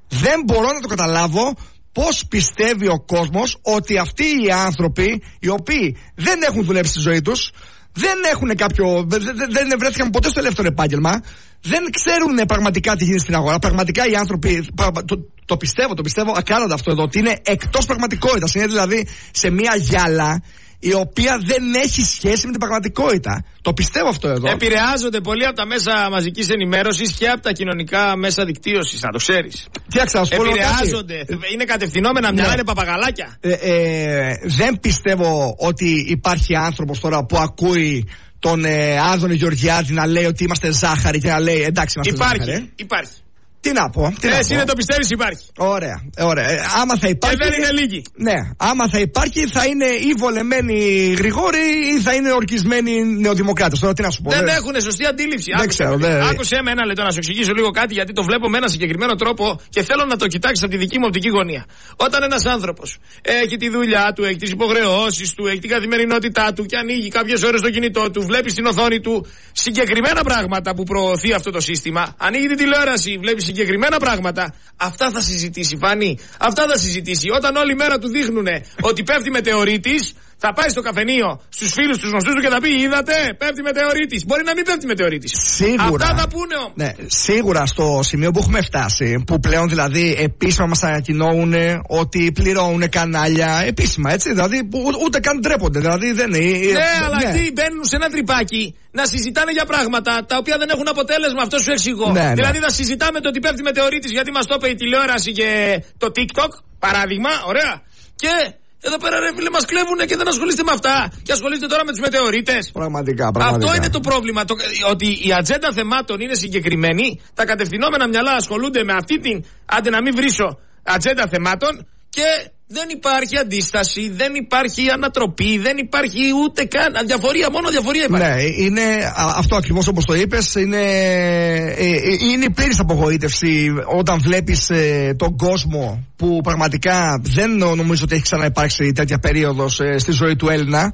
Δεν μπορώ να το καταλάβω πώς πιστεύει ο κόσμος ότι αυτοί οι άνθρωποι, οι οποίοι δεν έχουν δουλέψει στη ζωή τους, δεν έχουν κάποιο, δεν, δεν βρέθηκαν ποτέ στο ελεύθερο επάγγελμα, δεν ξέρουν πραγματικά τι γίνεται στην αγορά. Πραγματικά οι άνθρωποι, το, το πιστεύω, το πιστεύω ακράδαντα αυτό εδώ, ότι είναι εκτός πραγματικότητας. Είναι δηλαδή σε μια γυάλα η οποία δεν έχει σχέση με την πραγματικότητα. Το πιστεύω αυτό εδώ. Επηρεάζονται πολύ από τα μέσα μαζικής ενημέρωσης και από τα κοινωνικά μέσα δικτύωσης, να το ξέρεις. Επηρεάζονται. Είναι κατευθυνόμενα μυαλά, ναι. Είναι παπαγαλάκια. Ε, ε, δεν πιστεύω ότι υπάρχει άνθρωπος τώρα που ακούει τον ε, Άδωνη Γεωργιάδη να λέει ότι είμαστε ζάχαρη και να λέει εντάξει είμαστε υπάρχει, ζάχαρη. Υπάρχει. Τι να πω. Τι ε, να εσύ πω. δεν το πιστεύεις, υπάρχει. Ωραία, ωραία. Ε, άμα θα υπάρχει. Και δεν είναι λίγοι. Ναι, άμα θα υπάρχει θα είναι ή βολεμένοι Γρηγόρη ή θα είναι ορκισμένοι νεοδημοκράτες. Τώρα τι να σου πω. Δεν δε... έχουν σωστή αντίληψη. Δεν Άκουσε, ξέρω. Δε... Άκουσε με ένα λεπτό να σου εξηγήσω λίγο κάτι, γιατί το βλέπω με ένα συγκεκριμένο τρόπο και θέλω να το κοιτάξεις από τη δική μου οπτική γωνία. Όταν ένας άνθρωπος έχει τη δουλειά του, έχει τις υποχρεώσεις του, έχει την καθημερινότητά του και ανοίγει κάποιες ώρες το κινητό του, βλέπει στην οθόνη του συγκεκριμένα πράγματα που προωθεί αυτό το σύστημα, ανοίγει την τηλεόραση, βλέπει συγκεκριμένα πράγματα. Αυτά θα συζητήσει, Φάνη. Αυτά θα συζητήσει. Όταν όλη μέρα του δείχνουν ότι πέφτει μετεωρίτης, θα πάει στο καφενείο στους φίλους τους γνωστούς του και θα πει: είδατε, πέφτει μετεωρίτης. Μπορεί να μην πέφτει μετεωρίτης. Σίγουρα. Αυτά θα πούνε όμως. Ναι, σίγουρα στο σημείο που έχουμε φτάσει, που πλέον δηλαδή επίσημα μας ανακοινώνουν ότι πληρώνουν κανάλια επίσημα, έτσι. Δηλαδή που ούτε καν ντρέπονται. Δηλαδή δεν είναι. Ναι, αλλά ναι. Αυτοί μπαίνουν σε ένα τρυπάκι να συζητάνε για πράγματα τα οποία δεν έχουν αποτέλεσμα. Αυτό σου εξηγώ. Ναι, δηλαδή ναι. θα συζητάμε το ότι πέφτει μετεωρίτης γιατί μας το είπε η τηλεόραση και το TikTok, παράδειγμα. Ωραία. Και εδώ πέρα ρε φίλε μας κλέβουνε και δεν ασχολείστε με αυτά. Και ασχολείστε τώρα με τους μετεωρίτες. Πραγματικά, πραγματικά. Αυτό είναι το πρόβλημα. Το, ότι η ατζέντα θεμάτων είναι συγκεκριμένη. Τα κατευθυνόμενα μυαλά ασχολούνται με αυτή την, άντε να μην βρίσω, ατζέντα θεμάτων. Και δεν υπάρχει αντίσταση, δεν υπάρχει ανατροπή, δεν υπάρχει ούτε καν αδιαφορία, μόνο διαφορία υπάρχει. Ναι, είναι α, αυτό ακριβώς όπως το είπες, είναι, ε, είναι η πλήρης απογοήτευση όταν βλέπεις ε, τον κόσμο που πραγματικά δεν νομίζω ότι έχει ξαναυπάρξει τέτοια περίοδος ε, στη ζωή του Έλληνα,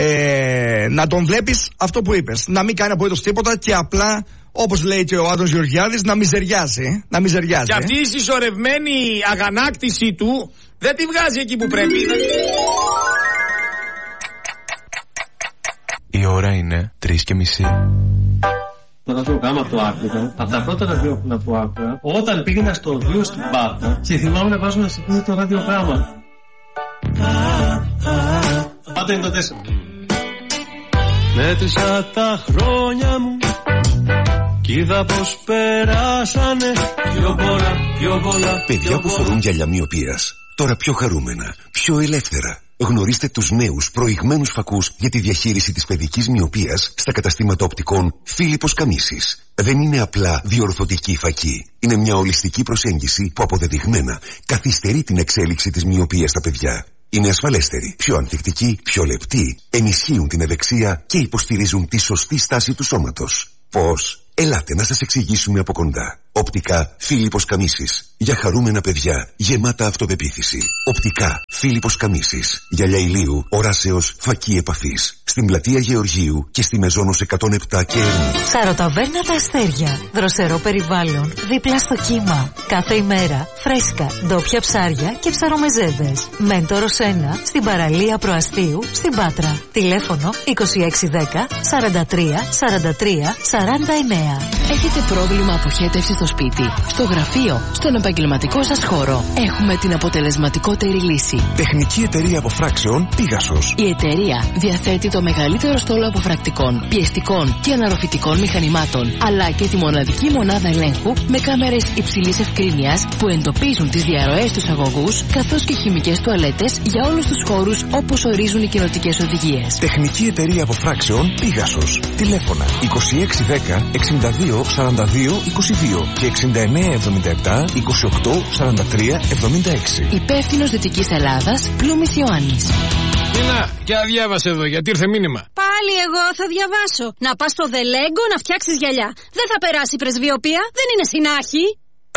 ε, να τον βλέπεις αυτό που είπες, να μην κάνει απολύτως τίποτα και απλά, όπως λέει και ο Άδωνης Γεωργιάδης, να μιζεριάζει, να μιζεριάζει. Και αυτή η συσσωρευμένη αγανάκτηση του δεν τη βγάζει εκεί που πρέπει. Η ώρα είναι τρεις και μισή. Το ραδιογράμμα το άκουγα. Από τα πρώτα ραδιόφωνα που άκουγα, όταν πήγαινα στο δύο στην Πάτρα και θυμάμαι να βάζω να σηκώνει το ραδιογράμμα. Πάντα είναι το τέσσερα. Μέτρησα τα χρόνια μου κι είδα πως περάσανε πιο πολλά, πιο πολλά. Παιδιά που φορούν γυαλιά μοιοπίας, τώρα πιο χαρούμενα, πιο ελεύθερα. Γνωρίστε τους νέους προηγμένους φακούς για τη διαχείριση της παιδικής μοιοπίας στα καταστήματα οπτικών Φίλιππος Καμίσης. Δεν είναι απλά διορθωτική φακή. Είναι μια ολιστική προσέγγιση που αποδεδειγμένα καθυστερεί την εξέλιξη της μοιοπίας στα παιδιά. Είναι ασφαλέστεροι, πιο ανθεκτικοί, πιο λεπτοί, ενισχύουν την ευεξία και υποστηρίζουν τη σωστή στάση του σώματος. Πώς? Ελάτε να σας εξηγήσουμε από κοντά. Οπτικά Φίλιππος Καμίσης. Για χαρούμενα παιδιά, γεμάτα αυτοπεποίθηση. Οπτικά Φίλιππος Καμίσης. Γυαλιά ηλίου, οράσεως, φακή επαφής. Στην πλατεία Γεωργίου και στη Μεζόνος εκατόν επτά και Ερμού. Σαροταβέρνα Τα Αστέρια. Δροσερό περιβάλλον, δίπλα στο κύμα. Κάθε ημέρα φρέσκα, ντόπια ψάρια και ψαρομεζέδες. Μέντορος ένα, στην παραλία Προαστίου, στην Πάτρα. Τηλέφωνο είκοσι έξι δέκα σαράντα τρία σαράντα τρία σαράντα εννέα. Έχετε πρόβλημα αποχέτευσης στο σπίτι, στο γραφείο, στον επαγγελματικό σας χώρο? Έχουμε την αποτελεσματικότερη λύση. Τεχνική εταιρεία αποφράξεων Πίγασος. Η εταιρεία διαθέτει το μεγαλύτερο στόλο αποφρακτικών, πιεστικών και αναρροφητικών μηχανημάτων, αλλά και τη μοναδική μονάδα ελέγχου με κάμερες υψηλής ευκρίνειας που εντοπίζουν τις διαρροές στους αγωγούς, καθώς και χημικές τουαλέτες για όλους τους χώρους όπως ορίζουν οι κοινοτικές οδηγίες. Τεχνική εταιρεία αποφράξεων Πίγασος. Τηλέφωνα είκοσι έξι δέκα εξήντα δύο σαράντα δύο είκοσι δύο και εξήντα εννέα εβδομήντα επτά είκοσι οκτώ σαράντα τρία εβδομήντα έξι. Υπεύθυνος Δυτικής Ελλάδας, Πλούμης Ιωάννης. Νίνα, για διάβασε εδώ, γιατί ήρθε μήνυμα. Πάλι εγώ θα διαβάσω. Να πας στο Δελέγκο να φτιάξεις γυαλιά. Δεν θα περάσει η πρεσβειοπία, δεν είναι συνάχη.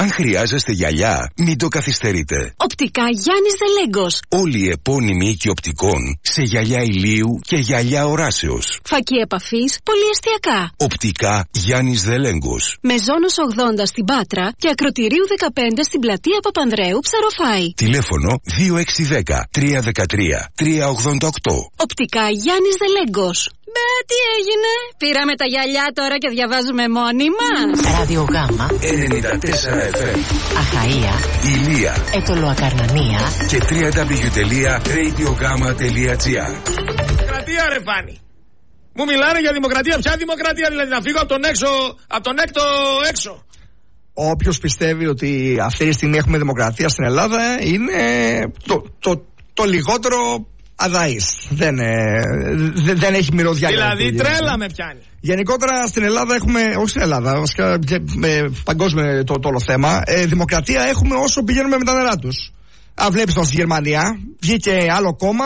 Αν χρειάζεστε γυαλιά, μην το καθυστερείτε. Οπτικά Γιάννης Δελέγκος. Όλοι οι επώνυμοι οίκοι οπτικών σε γυαλιά ηλίου και γυαλιά οράσεως. Φακή επαφής, πολυεστιακά. Οπτικά Γιάννης Δελέγκος. Μεζόνος ογδόντα στην Πάτρα και Ακροτηρίου δεκαπέντε στην πλατεία Παπανδρέου, Ψαροφάη. Τηλέφωνο δύο έξι ένα μηδέν τρία ένα τρία τρία ογδόντα οκτώ. Οπτικά Γιάννης Δελέγκος. Μπε, τι έγινε? Πήραμε τα γυαλιά τώρα και διαβάζουμε μόνοι μας. Ραδιογάμα ενενήντα τέσσερα εφ εμ. Αχαΐα, Ηλία Ετωλοακαρνανία και double-u double-u double-u τελεία radiogama τελεία gr. Δημοκρατία, ρε Φάνη. Μου μιλάνε για δημοκρατία. Ποια δημοκρατία, δηλαδή να φύγω από τον έξω, από τον έκτο έξω? Όποιος πιστεύει ότι αυτή τη στιγμή έχουμε δημοκρατία στην Ελλάδα είναι το, το, το λιγότερο αδαής. Δεν, ε, δε, δεν έχει μυρωδιά. Δηλαδή τρέλα με πιάνει. Γενικότερα στην Ελλάδα έχουμε, όχι στην Ελλάδα, βασικά ε, παγκόσμιο το, το όλο θέμα, ε, δημοκρατία έχουμε όσο πηγαίνουμε με τα νερά τους. Αν βλέπεις τώρα στη Γερμανία, βγήκε άλλο κόμμα,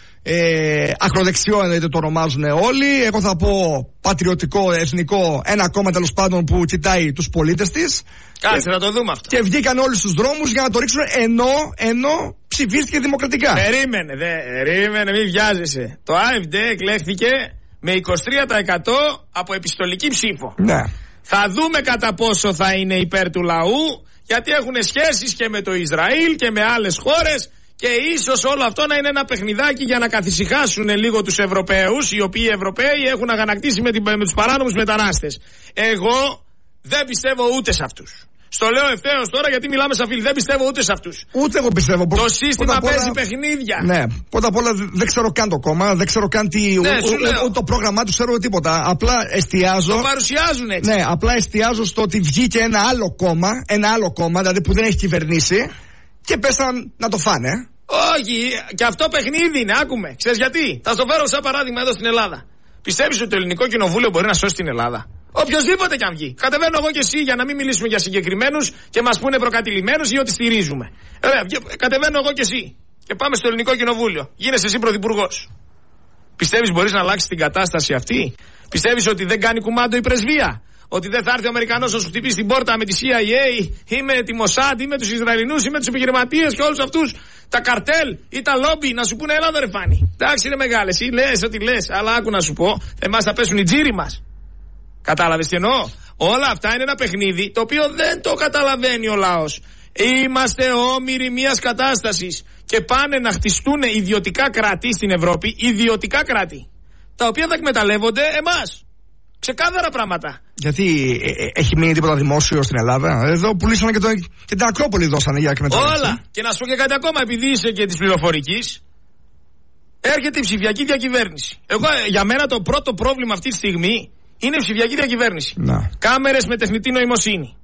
ε, ακροδεξιό εννοείται το ονομάζουν όλοι, εγώ θα πω πατριωτικό, εθνικό, ένα κόμμα τέλος πάντων που κοιτάει τους πολίτες της. Κάτσε να το δούμε αυτό. Και βγήκαν όλοι στους δρόμους για να το ρίξουν ενώ, ενώ ψηφίστηκε δημοκρατικά. Περίμενε, δε, περίμενε, μην βιάζεσαι. Το AfD εκλέχθηκε με είκοσι τρία τοις εκατό από επιστολική ψήφο. Ναι. Θα δούμε κατά πόσο θα είναι υπέρ του λαού, γιατί έχουν σχέσεις και με το Ισραήλ και με άλλες χώρες και ίσως όλο αυτό να είναι ένα παιχνιδάκι για να καθησυχάσουν λίγο τους Ευρωπαίους, οι οποίοι Ευρωπαίοι έχουν αγανακτήσει με, την, με τους παράνομους μετανάστες. Εγώ δεν πιστεύω ούτε σε αυτούς. Στο λέω ευθέως τώρα γιατί μιλάμε σαν φίλοι. Δεν πιστεύω ούτε σε αυτούς. Ούτε εγώ πιστεύω. Το σύστημα πρώτα παίζει όλα, παιχνίδια. Ναι, πρώτα απ' όλα δεν ξέρω καν το κόμμα, δεν ξέρω καν τι. Ναι, ούτε το πρόγραμμά του, ξέρω τίποτα. Απλά εστιάζω. Το παρουσιάζουν έτσι. Ναι, απλά εστιάζω στο ότι βγήκε ένα άλλο κόμμα, ένα άλλο κόμμα, δηλαδή που δεν έχει κυβερνήσει και πέσαν να το φάνε. Όχι, και αυτό παιχνίδι είναι, άκουμε. Ξέρεις γιατί? Θα στο φέρω σαν παράδειγμα εδώ στην Ελλάδα. Πιστεύεις ότι το ελληνικό κοινοβούλιο μπορεί να σώσει την Ελλάδα? Οποιοςδήποτε κι αν βγει. Κατεβαίνω εγώ και εσύ για να μην μιλήσουμε για συγκεκριμένους και μας πούνε προκατηλημένους ή ότι στηρίζουμε. Ωραία, κατεβαίνω εγώ και εσύ και πάμε στο ελληνικό κοινοβούλιο. Γίνεσαι εσύ πρωθυπουργός. Πιστεύεις μπορείς να αλλάξεις την κατάσταση αυτή? Πιστεύεις ότι δεν κάνει κουμάντο η πρεσβεία? Ότι δεν θα έρθει ο Αμερικανός να σου χτυπήσει την πόρτα με τη σι άι έι ή με τη Μοσάντ ή με τους Ισραηλινούς ή με τους επιχειρηματίες και όλους αυτούς, τα καρτέλ ή τα λόμπι, να σου πούνε έλα εδώ ρε Φάνη. Εντάξει είναι μεγάλες, εσύ λες ό,τι λες, αλλά άκου να σου πω, εμάς θα πέσουν οι τζίροι μας. Κατάλαβες τι εννοώ? Όλα αυτά είναι ένα παιχνίδι το οποίο δεν το καταλαβαίνει ο λαός. Είμαστε όμοιροι μιας κατάστασης και πάνε να χτιστούν ιδιωτικά κράτη στην Ευρώπη, ιδιωτικά κράτη, τα οποία θα εκμεταλλεύονται εμάς. Ξεκάθαρα πράγματα. Γιατί ε, ε, έχει μείνει τίποτα δημόσιο στην Ελλάδα? Εδώ πουλήσανε και, το, και την Ακρόπολη δώσανε για εκμετάλλευση. Όλα. Και να σου πω και κάτι ακόμα, επειδή είσαι και της πληροφορικής, έρχεται η ψηφιακή διακυβέρνηση. Εγώ, για μένα το πρώτο πρόβλημα αυτή τη στιγμή είναι η ψηφιακή διακυβέρνηση. Να. Κάμερες με τεχνητή νοημοσύνη.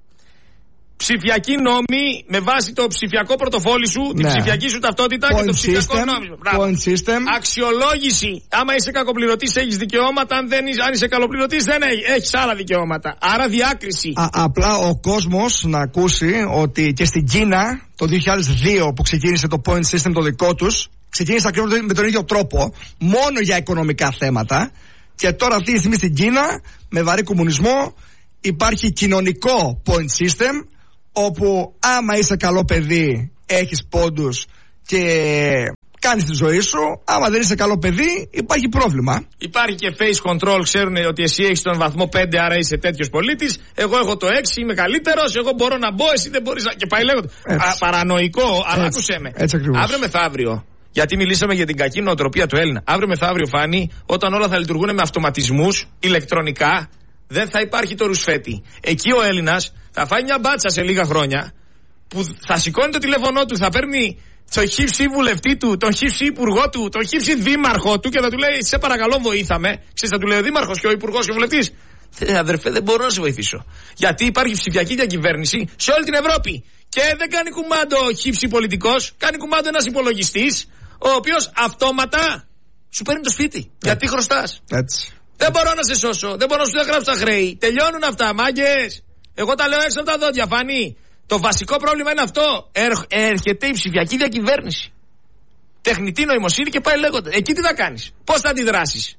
Ψηφιακή νόμη με βάση το ψηφιακό πρωτοφόλι σου, ναι, την ψηφιακή σου ταυτότητα point και το ψηφιακό system, νόμισμα. Αξιολόγηση. Άμα είσαι κακοπληρωτής έχεις δικαιώματα, αν, δεν είσαι, αν είσαι καλοπληρωτής δεν έχεις, έχεις άλλα δικαιώματα. Άρα διάκριση. Α, απλά ο κόσμος να ακούσει ότι και στην Κίνα το δύο χιλιάδες δύο που ξεκίνησε το point system το δικό τους, ξεκίνησε ακριβώς με τον ίδιο τρόπο, μόνο για οικονομικά θέματα. Και τώρα αυτή τη στιγμή στην Κίνα, με βαρύ κομμουνισμό, υπάρχει κοινωνικό point system, όπου άμα είσαι καλό παιδί έχεις πόντους και κάνεις τη ζωή σου. Άμα δεν είσαι καλό παιδί υπάρχει πρόβλημα. Υπάρχει και face control, ξέρουν ότι εσύ έχεις τον βαθμό πέντε, άρα είσαι τέτοιος πολίτης. Εγώ έχω το έξι, είμαι καλύτερος, εγώ μπορώ να μπω, εσύ δεν μπορείς να... Και πάει λέγοντα. Παρανοϊκό, αλλά άκουσέ με. Αύριο μεθαύριο, γιατί μιλήσαμε για την κακή νοοτροπία του Έλληνα. Αύριο μεθαύριο, Φάνη, όταν όλα θα λειτουργούν με αυτοματισμούς ηλεκτρονικά, δεν θα υπάρχει το ρουσφέτη. Εκεί ο Έλληνας θα φάει μια μπάτσα σε λίγα χρόνια που θα σηκώνει το τηλέφωνό του, θα παίρνει τον χύψη βουλευτή του, τον χύψη υπουργό του, τον χύψη δήμαρχο του και θα του λέει: σε παρακαλώ, βοήθαμε. Ξέρεις, θα του λέει ο δήμαρχος και ο υπουργός και ο βουλευτής: ε, αδερφέ, δεν μπορώ να σε βοηθήσω. Γιατί υπάρχει ψηφιακή διακυβέρνηση σε όλη την Ευρώπη. Και δεν κάνει κουμάντο ο χύψη πολιτικός, κάνει κουμάντο ένας υπολογιστής, ο οποίος αυτόματα σου παίρνει το σπίτι. Έτσι. Γιατί χρωστάς. Έτσι. Δεν μπορώ να σε σώσω, δεν μπορώ να σου διαγράψω τα χρέη. Τελειώνουν αυτά, μάγκες. Εγώ τα λέω έξω από τα δόντια, Φανή. Το βασικό πρόβλημα είναι αυτό. Έρ, έρχεται η ψηφιακή διακυβέρνηση. Τεχνητή νοημοσύνη και πάει λέγοντα. Εκεί τι θα κάνεις, πώς θα αντιδράσεις?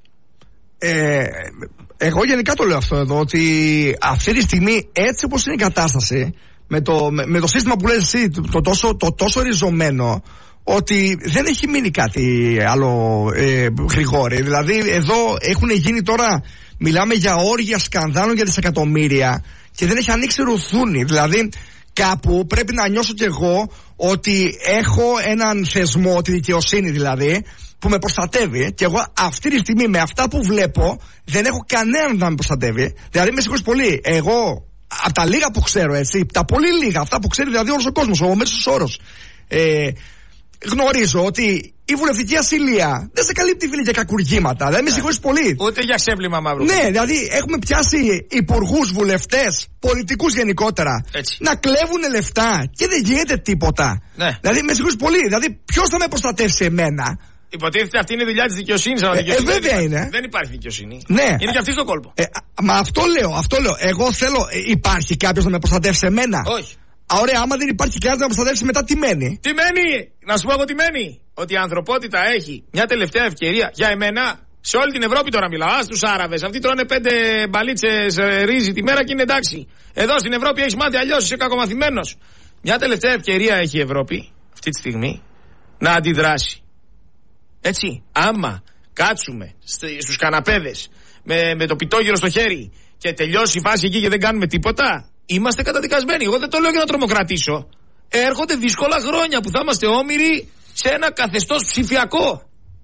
Ε, εγώ γενικά το λέω αυτό εδώ, ότι αυτή τη στιγμή έτσι όπως είναι η κατάσταση, με το, με, με το σύστημα που λες εσύ, το, το, τόσο, το τόσο ριζωμένο, ότι δεν έχει μείνει κάτι άλλο, ε, Γρηγόρη. Δηλαδή εδώ έχουν γίνει τώρα, μιλάμε για όργια σκανδάλων για δισεκατομμύρια και δεν έχει ανοίξει ρουθούνι. Δηλαδή κάπου πρέπει να νιώσω κι εγώ ότι έχω έναν θεσμό, τη δικαιοσύνη δηλαδή, που με προστατεύει, και εγώ αυτή τη στιγμή με αυτά που βλέπω δεν έχω κανέναν να με προστατεύει. Δηλαδή με συγχωρείς πολύ, εγώ από τα λίγα που ξέρω, έτσι, τα πολύ λίγα, αυτά που ξέρει δηλαδή όλος ο κόσμος, ο μέσος όρος, ε, γνωρίζω ότι η βουλευτική ασυλία δεν σε καλύπτει, φίλοι, για κακουργήματα. Δηλαδή με συγχωρείς πολύ. Ούτε για ξέπλυμα μαύρου. Ναι, δηλαδή έχουμε πιάσει υπουργούς, βουλευτές, πολιτικούς γενικότερα, έτσι, να κλέβουν λεφτά και δεν γίνεται τίποτα. Ναι. Δηλαδή με συγχωρείς πολύ, δηλαδή ποιος θα με προστατεύσει εμένα? Υποτίθεται αυτή είναι η δουλειά της δικαιοσύνης. Ε, ε, βέβαια είναι. Δεν υπάρχει δικαιοσύνη. Ναι. Είναι και αυτή στο κόλπο. Ε, μα αυτό λέω, αυτό λέω. Εγώ θέλω, ε, υπάρχει κάποιος να με προστατεύσει εμένα? Όχι. Α, ωραία, άμα δεν υπάρχει κανένας να με προστατεύσει, μετά τι μένει? Τι μένει, να σου πω εγώ τι μένει. Ότι η ανθρωπότητα έχει μια τελευταία ευκαιρία για εμένα. Σε όλη την Ευρώπη τώρα μιλάω. Α, στους Άραβες. Αυτοί τρώνε πέντε μπαλίτσες ε, ρύζι τη μέρα και είναι εντάξει. Εδώ στην Ευρώπη έχεις μάθει αλλιώς, είσαι κακομαθημένος. Μια τελευταία ευκαιρία έχει η Ευρώπη αυτή τη στιγμή να αντιδράσει. Έτσι, άμα κάτσουμε στους καναπέδες με, με το πιτόγυρο στο χέρι και τελειώσει η φάση εκεί και δεν κάνουμε τίποτα, είμαστε καταδικασμένοι. Εγώ δεν το λέω για να τρομοκρατήσω. Έρχονται δύσκολα χρόνια που θα είμαστε όμοιροι σε ένα καθεστώς ψηφιακό.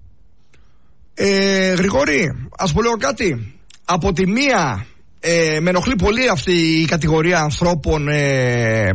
Ε, Γρηγόρη, ας πω λέω κάτι. Από τη μία, ε, με ενοχλεί πολύ αυτή η κατηγορία ανθρώπων, ε,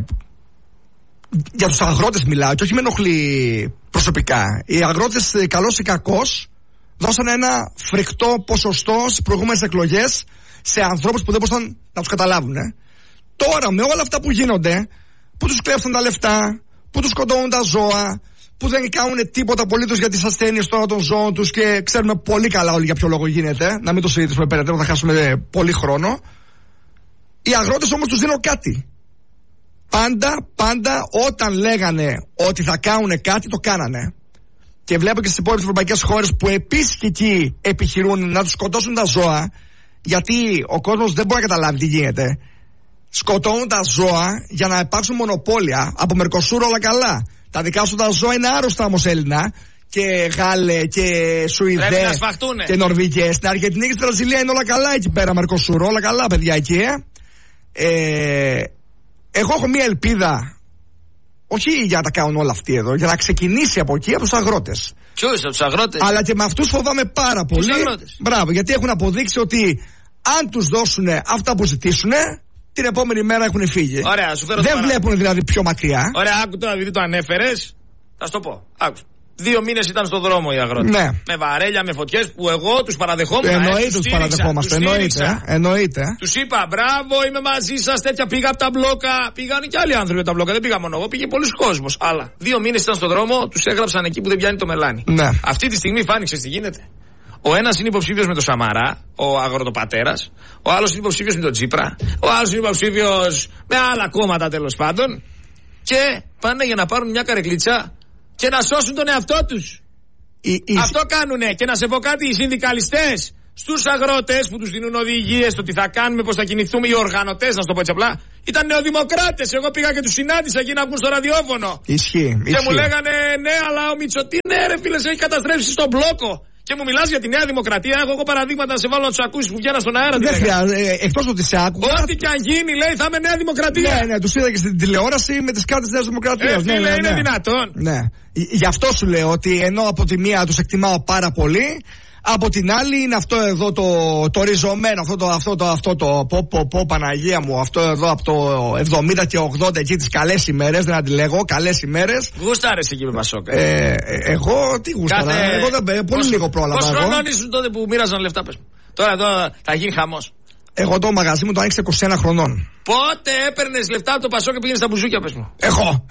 για τους αγρότες μιλάω, και όχι με ενοχλεί προσωπικά. Οι αγρότες, καλός ή κακός, δώσαν ένα φρικτό ποσοστό στις προηγούμενες εκλογές σε ανθρώπους που δεν μπορούσαν να τους καταλάβουν. Ε. Τώρα με όλα αυτά που γίνονται, που τους κλέφτουν τα λεφτά, που τους σκοτώνουν τα ζώα, που δεν κάνουν τίποτα απολύτως για τις ασθένειες τώρα των ζώων τους, και ξέρουμε πολύ καλά όλοι για ποιο λόγο γίνεται, να μην το συζητήσουμε περαιτέρω, θα χάσουμε πολύ χρόνο. Οι αγρότες όμως τους δίνουν κάτι. Πάντα, πάντα όταν λέγανε ότι θα κάνουν κάτι, το κάνανε. Και βλέπω και στις υπόλοιπες ευρωπαϊκές χώρες που επίσης και εκεί επιχειρούν να τους σκοτώσουν τα ζώα, γιατί ο κόσμος δεν μπορεί να καταλάβει τι γίνεται. Σκοτώνουν τα ζώα για να υπάρξουν μονοπόλια. Από Μερκοσούρ όλα καλά. Τα δικά σου τα ζώα είναι άρρωστα όμως, Έλληνα. Και Γάλλε και Σουηδέ και Νορβηγές. Στην Αργεντινή και στη Βραζιλία είναι όλα καλά εκεί πέρα, Μερκοσούρ. Όλα καλά, παιδιά, εκεί, ε. ε εγώ έχω μία ελπίδα. Όχι για να τα κάνουν όλα αυτοί εδώ, για να ξεκινήσει από εκεί, από τους αγρότες. Ποιους, από τους αγρότες? Αλλά και με αυτούς φοβάμαι πάρα πολύ. Μπράβο, γιατί έχουν αποδείξει ότι αν τους δώσουν αυτά που ζητήσουν, την επόμενη μέρα έχουν φύγει. Ωραία, σου φέρω. Δεν βλέπουν δηλαδή πιο μακριά. Ωραία, άκου τώρα, επειδή το ανέφερες, θα σου το πω. Άκου. Δύο μήνες ήταν στον δρόμο οι αγρότες. Ναι. Με βαρέλια, με φωτιές που εγώ τους παραδεχόμουν. Εννοείται τους παραδεχόμαστε. Εννοείται. Εννοείται. Τους είπα, μπράβο, είμαι μαζί σας. Τέτοια πήγα από τα μπλόκα. Πήγαν και άλλοι άνθρωποι από τα μπλόκα. Δεν πήγα μόνο εγώ, πήγε πολλοί κόσμος. Αλλά δύο μήνες ήταν στον δρόμο, τους έγραψαν εκεί που δεν πιάνει το μελάνι. Ναι. Αυτή τη στιγμή φάνηκε τι γίνεται. Ο ένας είναι υποψήφιος με τον Σαμαρά, ο αγροτοπατέρας. Ο άλλος είναι υποψήφιος με τον Τσίπρα. Ο άλλος είναι υποψήφιος με άλλα κόμματα, τέλος πάντων. Και πάνε για να πάρουν μια καρεκλίτσα και να σώσουν τον εαυτό τους. Η, η... Αυτό κάνουνε. Και να σε πω κάτι, οι συνδικαλιστές στους αγρότες που τους δίνουν οδηγίες το τι θα κάνουμε, πώς θα κινηθούμε, οι οργανωτές, να σου το πω έτσι απλά, ήταν νεοδημοκράτες. Εγώ πήγα και τους συνάντησα εκεί να βγουν στο ραδιόφωνο. Ισχύει. Και ισχύει. μου λέγανε, ναι, αλλά ο Μητσοτή, ναι, ρε φίλε, σε έχει καταστρέψει στον μπλόκο. Και μου μιλάς για τη Νέα Δημοκρατία. Έχω εγώ παραδείγματα να σε βάλω να τους ακούσεις που βγαίναν στον αέρα. Δεν χρειάζεται. Εκτός ότι σε άκουγα. Ό,τι και αν γίνει, λέει, θα είμαι Νέα Δημοκρατία. Ναι, ναι, τους είδα και στην τηλεόραση με τις κάρτες της Νέας Δημοκρατίας. Ε, ναι, φίλε, ναι, ναι, είναι ναι. δυνατόν. Ναι. Γι' αυτό σου λέω ότι ενώ από τη μία τους εκτιμάω πάρα πολύ, από την άλλη είναι αυτό εδώ το, το ριζωμένο, αυτό το, αυτό το, αυτό το, πω, πω, πω, Παναγία μου, αυτό εδώ από το εβδομήντα και ογδόντα εκεί τις καλές ημέρες, δεν αντιλέγω, καλές ημέρες. Γούσταρες εκεί με Πασόκ. Ε, εγώ τι γούσταρα, Κάθε... εγώ δεν, πολύ πώς, λίγο πρόλαβα. Πώς χρονών ήσουν τότε που μοίραζαν λεφτά, πες μου. Τώρα εδώ θα γίνει χαμός. Εγώ το μαγαζί μου το άνοιξε είκοσι ένα χρονών. Πότε έπαιρνες λεφτά από το Πασόκ και πήγαινες στα μπουζούκια, πες μου. Εγώ.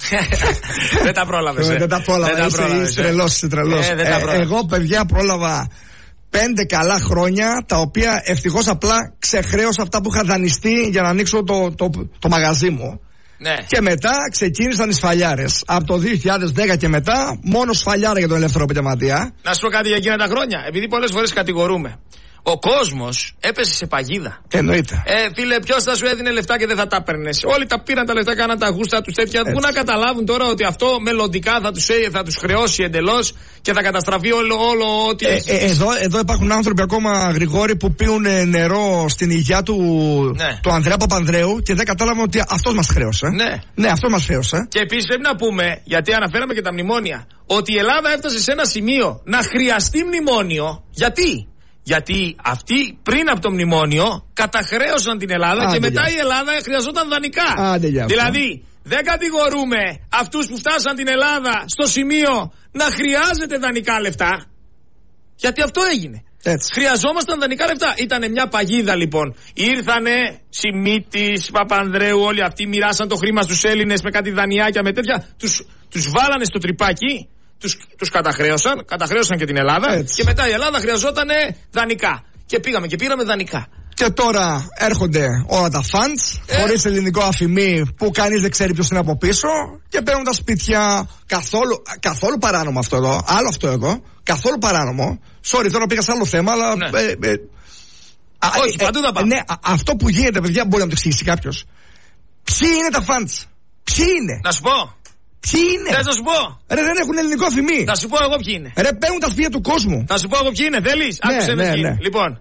Δεν τα πρόλαβες. Δεν τα πρόλαβα. Είσαι τρελός, είσαι τρελός. Εγώ, παιδιά, πρόλαβα πέντε καλά χρόνια, τα οποία ευτυχώς απλά ξεχρέωσα αυτά που είχα δανειστεί για να ανοίξω το, το, το, το μαγαζί μου. Ναι. Και μετά ξεκίνησαν οι σφαλιάρες. Από το δύο χιλιάδες δέκα και μετά, μόνο σφαλιάρα για τον ελεύθερο επαγγελματία. Να σου πω κάτι για εκείνα τα χρόνια. Επειδή πολλές φορές κατηγορούμε Ο κόσμος έπεσε σε παγίδα. Εννοείται. Ε, φίλε, ποιος θα σου έδινε λεφτά και δεν θα τα έπαιρνες? Όλοι τα πήραν τα λεφτά, κάναν τα γούστα τους τέτοια. Πού να καταλάβουν τώρα ότι αυτό μελλοντικά θα τους, θα τους χρεώσει εντελώς και θα καταστραφεί όλο, όλο ό,τι. Ε, ε, εδώ, εδώ υπάρχουν άνθρωποι ακόμα, Γρηγόρη, που πίνουν νερό στην υγειά του, ναι. του Ανδρέα Παπανδρέου και δεν κατάλαβαν ότι αυτός μας χρέωσε. Ναι, ναι αυτός μας χρέωσε. Και επίσης πρέπει να πούμε, γιατί αναφέραμε και τα μνημόνια, ότι η Ελλάδα έφτασε σε ένα σημείο να χρειαστεί μνημόνιο. Γιατί? Γιατί αυτοί πριν από το μνημόνιο καταχρέωσαν την Ελλάδα. Άντε, και μετά η Ελλάδα χρειαζόταν δανεικά. Άντε, δηλαδή δεν κατηγορούμε αυτούς που φτάσαν την Ελλάδα στο σημείο να χρειάζεται δανεικά λεφτά. Γιατί αυτό έγινε. Έτσι. Χρειαζόμασταν δανεικά λεφτά. Ήτανε μια παγίδα λοιπόν. Ήρθανε Σιμίτης, Παπανδρέου, όλοι αυτοί μοιράσαν το χρήμα στους Έλληνες με κάτι δανειάκια, με τέτοια. Τους, τους βάλανε στο τρυπάκι. Τους, τους καταχρέωσαν, καταχρέωσαν και την Ελλάδα. Έτσι. Και μετά η Ελλάδα χρειαζόταν δανεικά. Και πήγαμε και πήραμε δανεικά. Και τώρα έρχονται όλα τα funds, ε. χωρίς ελληνικό αφημί που κανείς δεν ξέρει ποιος είναι από πίσω, και παίρνουν τα σπίτια. Καθόλου, καθόλου παράνομο αυτό εδώ. Άλλο αυτό εδώ. Καθόλου παράνομο. Sorry, τώρα πήγα σε άλλο θέμα, αλλά. Ναι. Ε, ε, Όχι, ε, παντού θα πάμε. Ναι, αυτό που γίνεται, παιδιά, μπορεί να το εξηγήσει κάποιος. Ποιοι είναι τα funds? Ποιοι είναι? Να σου πω. Ποιοι είναι? Θες να σου πω? Ρε, δεν έχουν ελληνικό αφημί. Θα σου πω εγώ ποιοι είναι. Ρε, παίρνουν τα σπίτια του κόσμου. Θα σου πω εγώ ποιοι είναι, θέλεις? Ναι, άκουσε ναι, με ποιοι ναι. είναι. Λοιπόν,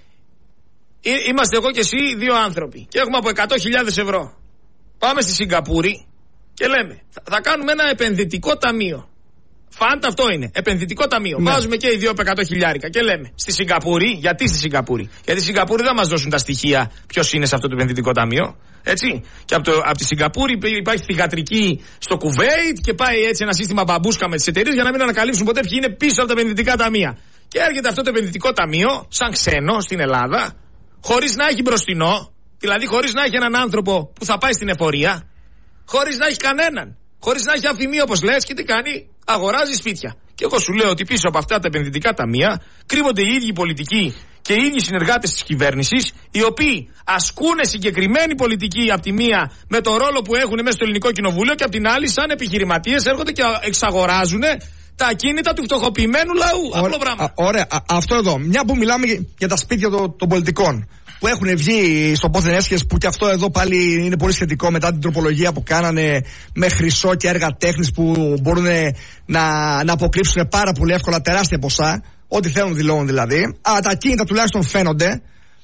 είμαστε εγώ και εσύ δύο άνθρωποι και έχουμε από εκατό χιλιάδες ευρώ. Πάμε στη Σιγκαπούρη και λέμε θα, θα κάνουμε ένα επενδυτικό ταμείο. Φάντα αυτό είναι, επενδυτικό ταμείο. Ναι. Βάζουμε και οι δύο από εκατό χιλιάρικα και λέμε στη Σιγκαπούρη, γιατί στη Σιγκαπούρη? Γιατί στη Σιγκαπούρη δεν μας δώσουν τα στοιχεία ποιος είναι σε αυτό το επενδυτικό ταμείο. Έτσι. Και από, το, από τη Σιγκαπούρη υπάρχει θυγατρική στο Κουβέιτ και πάει έτσι ένα σύστημα μπαμπούσκα με τις εταιρείες για να μην ανακαλύψουν ποτέ ποιοι είναι πίσω από τα επενδυτικά ταμεία. Και έρχεται αυτό το επενδυτικό ταμείο, σαν ξένο στην Ελλάδα, χωρίς να έχει μπροστινό, δηλαδή χωρίς να έχει έναν άνθρωπο που θα πάει στην εφορία, χωρίς να έχει κανέναν, χωρίς να έχει αφημί όπως λες, και τι κάνει? Αγοράζει σπίτια. Και εγώ σου λέω ότι πίσω από αυτά τα επενδυτικά ταμεία κρύβονται οι ίδιοι πολιτικοί και οι ίδιοι συνεργάτες της κυβέρνησης, οι οποίοι ασκούν συγκεκριμένη πολιτική από τη μία με το ρόλο που έχουν μέσα στο ελληνικό κοινοβούλιο, και από την άλλη, σαν επιχειρηματίες, έρχονται και εξαγοράζουν τα ακίνητα του φτωχοποιημένου λαού. Απλό πράγμα. Ωραία, α, αυτό εδώ. Μια που μιλάμε για τα σπίτια των, των πολιτικών που έχουν βγει στο πόθεν έσχες, που και αυτό εδώ πάλι είναι πολύ σχετικό μετά την τροπολογία που κάνανε με χρυσό και έργα τέχνης που μπορούν να, να αποκρύψουν πάρα πολύ εύκολα τεράστια ποσά. Ό,τι θέλουν δηλώνουν δηλαδή. Αλλά τα ακίνητα τουλάχιστον φαίνονται.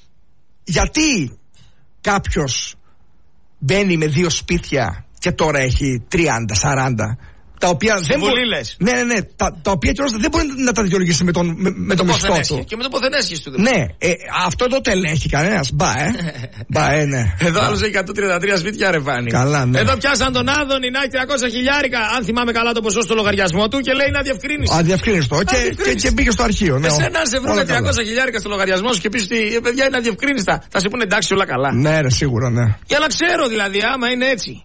Γιατί κάποιος μπαίνει με δύο σπίτια και τώρα έχει τριάντα σαράντα, τα οποία δεν μπορεί. Ναι, ναι, ναι. Τα, τα οποία κιόλας δεν μπορεί να τα δικαιολογήσει με τον με, με το μισθό του. Και με το ποθενέσχης του. Ναι, ε, αυτό το τελέχει κανένας. Μπα, ε. Μπα, ε, ναι. Εδώ άλλος έχει εκατόν τριάντα τρία σπίτια, ρε Φάνη. Καλά, ναι. Εδώ πιάσαν τον Άδωνη να έχει τριακόσια χιλιάρικα, αν θυμάμαι καλά το ποσό στο λογαριασμό του, και λέει να διευκρίνησε. Αδιευκρίνηστο. Και, και, και μπήκε στο αρχείο. Ναι, εσένα αν σε βρουν τριακόσια χιλιάρικα στο λογαριασμό σου και πει ότι παιδιά είναι αδιευκρίνηστα, θα σε πούνε εντάξει όλα καλά. Ναι, ρε, σίγουρα, ναι. Για να ξέρω δηλαδή, άμα είναι έτσι.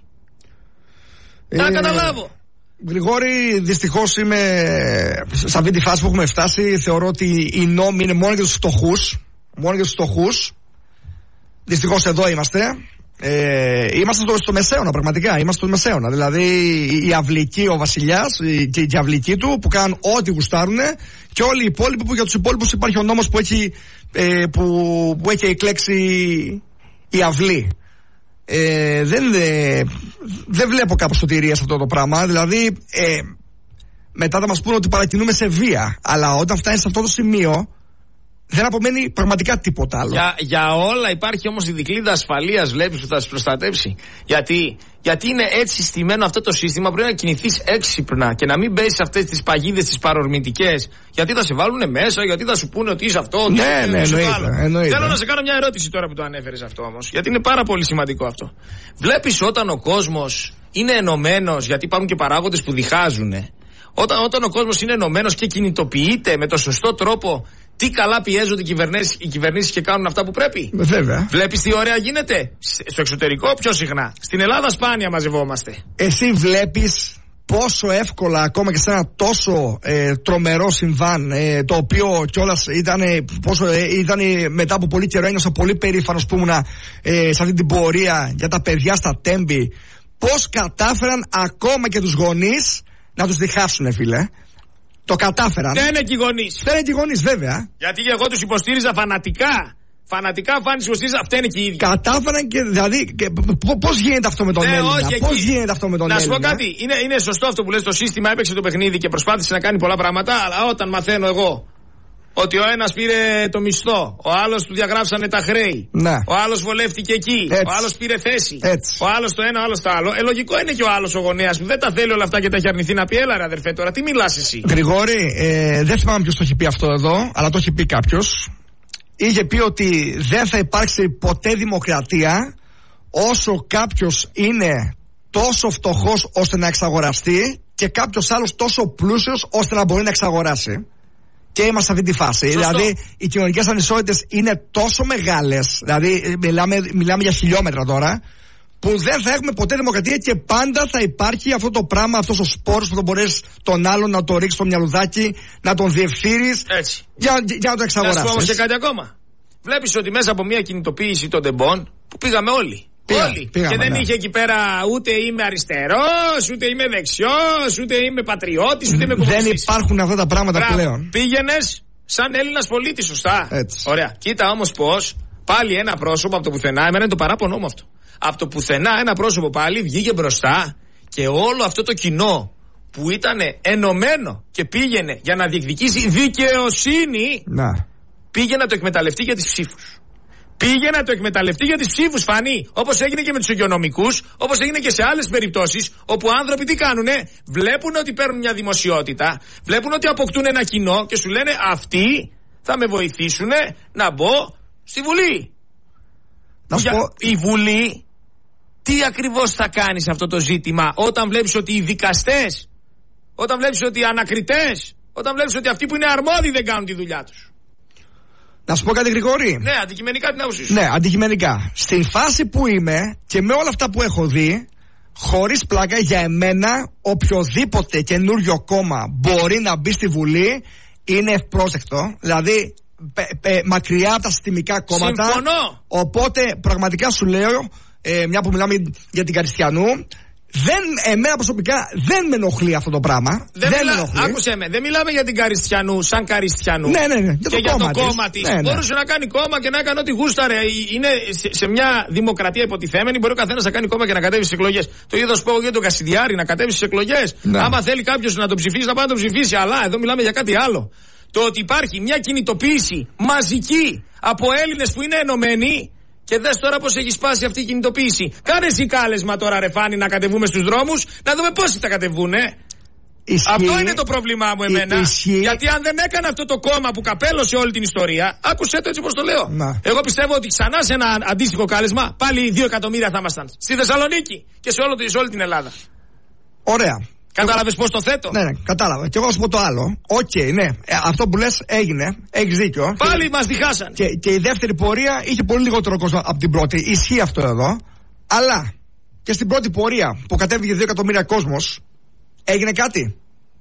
Να ε... καταλάβω. Γρηγόρη, δυστυχώς είμαι σε αυτή τη φάση που έχουμε φτάσει. Θεωρώ ότι οι νόμοι είναι μόνο για τους φτωχούς. Μόνο για τους φτωχούς. Δυστυχώς εδώ είμαστε. Ε, είμαστε στο, στο μεσαίωνα, πραγματικά. Είμαστε στο μεσαίωνα. Δηλαδή η αυλική, ο βασιλιάς και η αυλική του που κάνουν ό,τι γουστάρουν, και όλοι οι υπόλοιποι που για τους υπόλοιπους υπάρχει ο νόμος που έχει, ε, που, που έχει εκλέξει η αυλή. Ε, δεν, ε, δεν βλέπω κάπου σωτηρία σε αυτό το πράγμα. Δηλαδή ε, μετά θα μας πούνε ότι παρακινούμε σε βία, αλλά όταν φτάνει σε αυτό το σημείο δεν απομένει πραγματικά τίποτα άλλο. Για, για όλα υπάρχει όμως η δικλείδα ασφαλείας, βλέπεις, που θα σε προστατεύσει. Γιατί, γιατί είναι έτσι στημένο αυτό το σύστημα. Πρέπει να κινηθείς έξυπνα και να μην μπέσεις σε αυτές τις παγίδες τις παρορμητικές. Γιατί θα σε βάλουν μέσα, γιατί θα σου πούνε ότι είσαι αυτό. Ναι, ναι, ναι, εννοείται, εννοείται. Θέλω να σε κάνω μια ερώτηση τώρα που το ανέφερες αυτό όμως. Γιατί είναι πάρα πολύ σημαντικό αυτό. Βλέπεις όταν ο κόσμος είναι ενωμένος, γιατί υπάρχουν και παράγοντες που διχάζουν. Όταν, όταν ο κόσμος είναι ενωμένος και κινητοποιείται με το σωστό τρόπο, τι καλά πιέζονται οι κυβερνήσεις, οι κυβερνήσεις και κάνουν αυτά που πρέπει. Βέβαια. Βλέπεις τι ωραία γίνεται. Στο εξωτερικό πιο συχνά. Στην Ελλάδα σπάνια μαζευόμαστε. Εσύ βλέπεις πόσο εύκολα ακόμα και σε ένα τόσο ε, τρομερό συμβάν, ε, το οποίο κιόλας ήταν, πόσο, ε, ήταν μετά από πολύ καιρό, ένιωσα πολύ περήφανος που ήμουν ε, σε αυτή την πορεία για τα παιδιά στα Τέμπη, πώς κατάφεραν ακόμα και τους γονείς να τους διχάσουνε, φίλε. Το κατάφεραν. Δεν είναι και οι γονείς. Δεν είναι και οι γονείς, βέβαια. Γιατί εγώ τους υποστήριζα φανατικά. Φανατικά φάνης υποστήριζα, αυτά είναι και οι ίδιοι. Κατάφεραν και δηλαδή. Πώς γίνεται αυτό με τον ναι, Έλληνα. Πώς γίνεται αυτό με τον να Έλληνα. Να σου πω κάτι. Είναι, είναι σωστό αυτό που λες. Το σύστημα έπαιξε το παιχνίδι και προσπάθησε να κάνει πολλά πράγματα. Αλλά όταν μαθαίνω εγώ ότι ο ένας πήρε το μισθό, ο άλλος του διαγράψανε τα χρέη, ναι. ο άλλος βολεύτηκε εκεί, Έτσι. ο άλλος πήρε θέση, Έτσι. ο άλλος το ένα, ο άλλος το άλλο. Ε, λογικό είναι και ο άλλος ο γονέας που δεν τα θέλει όλα αυτά και τα έχει αρνηθεί να πει: έλα ρε αδερφέ, τώρα τι μιλάς εσύ. Γρηγόρη, ε, δεν θυμάμαι ποιος το έχει πει αυτό εδώ, αλλά το έχει πει κάποιος. Είχε πει ότι δεν θα υπάρξει ποτέ δημοκρατία όσο κάποιος είναι τόσο φτωχός ώστε να εξαγοραστεί και κάποιος άλλος τόσο πλούσιος ώστε να μπορεί να εξαγοράσει. Και είμαστε σε αυτή τη φάση. Σωστό. Δηλαδή, οι κοινωνικές ανισότητες είναι τόσο μεγάλες, δηλαδή μιλάμε, μιλάμε για χιλιόμετρα τώρα, που δεν θα έχουμε ποτέ δημοκρατία και πάντα θα υπάρχει αυτό το πράγμα, αυτός ο σπόρος που θα μπορείς τον άλλον να το ρίξεις στο μυαλουδάκι, να τον διευθύνεις για, για να το εξαγοράσεις. Να σου πω όμως και κάτι ακόμα. Βλέπεις ότι μέσα από μια κινητοποίηση των τεμπών που πήγαμε όλοι. Πήγα, όλοι. Πήγαμε, και δεν ναι. είχε εκεί πέρα ούτε είμαι αριστερός, ούτε είμαι δεξιός, ούτε είμαι πατριώτης, ούτε είμαι κομμουνιστής. Δεν υπάρχουν αυτά τα πράγματα Μπράβο. πλέον. Πήγαινες σαν Έλληνας πολίτης, σωστά. Έτσι. Ωραία. Κοίτα όμως πως πάλι ένα πρόσωπο από το πουθενά, εμένα είναι το παράπονο μου αυτό. Από το πουθενά ένα πρόσωπο πάλι βγήκε μπροστά και όλο αυτό το κοινό που ήταν ενωμένο και πήγαινε για να διεκδικήσει δικαιοσύνη, να. πήγε να το εκμεταλλευτεί για τις ψήφους. Πήγε να το εκμεταλλευτεί για τις ψήφους, Φανή. Όπως έγινε και με τους υγειονομικούς, όπως έγινε και σε άλλες περιπτώσεις, όπου άνθρωποι τι κάνουνε, βλέπουν ότι παίρνουν μια δημοσιότητα, βλέπουν ότι αποκτούν ένα κοινό και σου λένε αυτοί θα με βοηθήσουν να μπω στη Βουλή. Να σου πω... Η Βουλή τι ακριβώς θα κάνει σε αυτό το ζήτημα, όταν βλέπεις ότι οι δικαστές, όταν βλέπεις ότι οι ανακριτές, όταν βλέπεις ότι αυτοί που είναι αρμόδιοι δεν κάνουν τη δουλειά τους. Να σου πω κάτι, Γρηγόρη. Ναι, αντικειμενικά την άποψή σου. Ναι, αντικειμενικά. Στην φάση που είμαι και με όλα αυτά που έχω δει, χωρίς πλάκα, για εμένα οποιοδήποτε καινούριο κόμμα μπορεί να μπει στη Βουλή είναι ευπρόσδεκτο. Δηλαδή πε, πε, μακριά από τα συστημικά κόμματα. Συμφωνώ. Οπότε πραγματικά σου λέω, ε, μια που μιλάμε για την Καριστιανού, δεν, εμένα προσωπικά δεν με ενοχλεί αυτό το πράγμα. Δεν, δεν μιλά, με ενοχλεί. Άκουσε με, δεν μιλάμε για την Καριστιανού σαν Καριστιανού. Ναι, ναι, ναι. Για και το για κόμμα το κόμμα της. Ναι, ναι. Μπορούσε να κάνει κόμμα και να έκανε ό,τι γούσταρε. Είναι σε, σε μια δημοκρατία υποτιθέμενη. Μπορεί ο καθένας να κάνει κόμμα και να κατέβει στις εκλογές. Το ίδιο θα σου πω για τον Κασιδιάρη να κατέβει στις εκλογές. Ναι. Άμα θέλει κάποιος να τον ψηφίσει, να πάει να τον ψηφίσει. Αλλά εδώ μιλάμε για κάτι άλλο. Το ότι υπάρχει μια κινητοποίηση μαζική από Έλληνες που είναι ενωμένοι. Και δες τώρα πως έχει σπάσει αυτή η κινητοποίηση. Κάνε εσύ κάλεσμα τώρα, ρε Φάνη, να κατεβούμε στους δρόμους, να δούμε πόσοι θα κατεβούνε. Ισχύει. Αυτό είναι το πρόβλημά μου εμένα. Ισχύει. Γιατί αν δεν έκανε αυτό το κόμμα που καπέλωσε όλη την ιστορία, άκουσε το έτσι όπως το λέω. Να. Εγώ πιστεύω ότι ξανά σε ένα αντίστοιχο κάλεσμα, πάλι δύο εκατομμύρια θα ήμασταν. Στη Θεσσαλονίκη και σε, όλο, σε όλη την Ελλάδα. Ωραία. Κατάλαβες πώς το θέτω. Ναι, ναι, κατάλαβα. Και εγώ να σου πω το άλλο. Οκ, okay, ναι. Ε, αυτό που λες έγινε. Έχεις δίκιο. Πάλι και, μας διχάσαν. Και, και η δεύτερη πορεία είχε πολύ λιγότερο κόσμο από την πρώτη. Ισχύει αυτό εδώ. Αλλά και στην πρώτη πορεία που κατέβηκε δύο εκατομμύρια κόσμος, έγινε κάτι.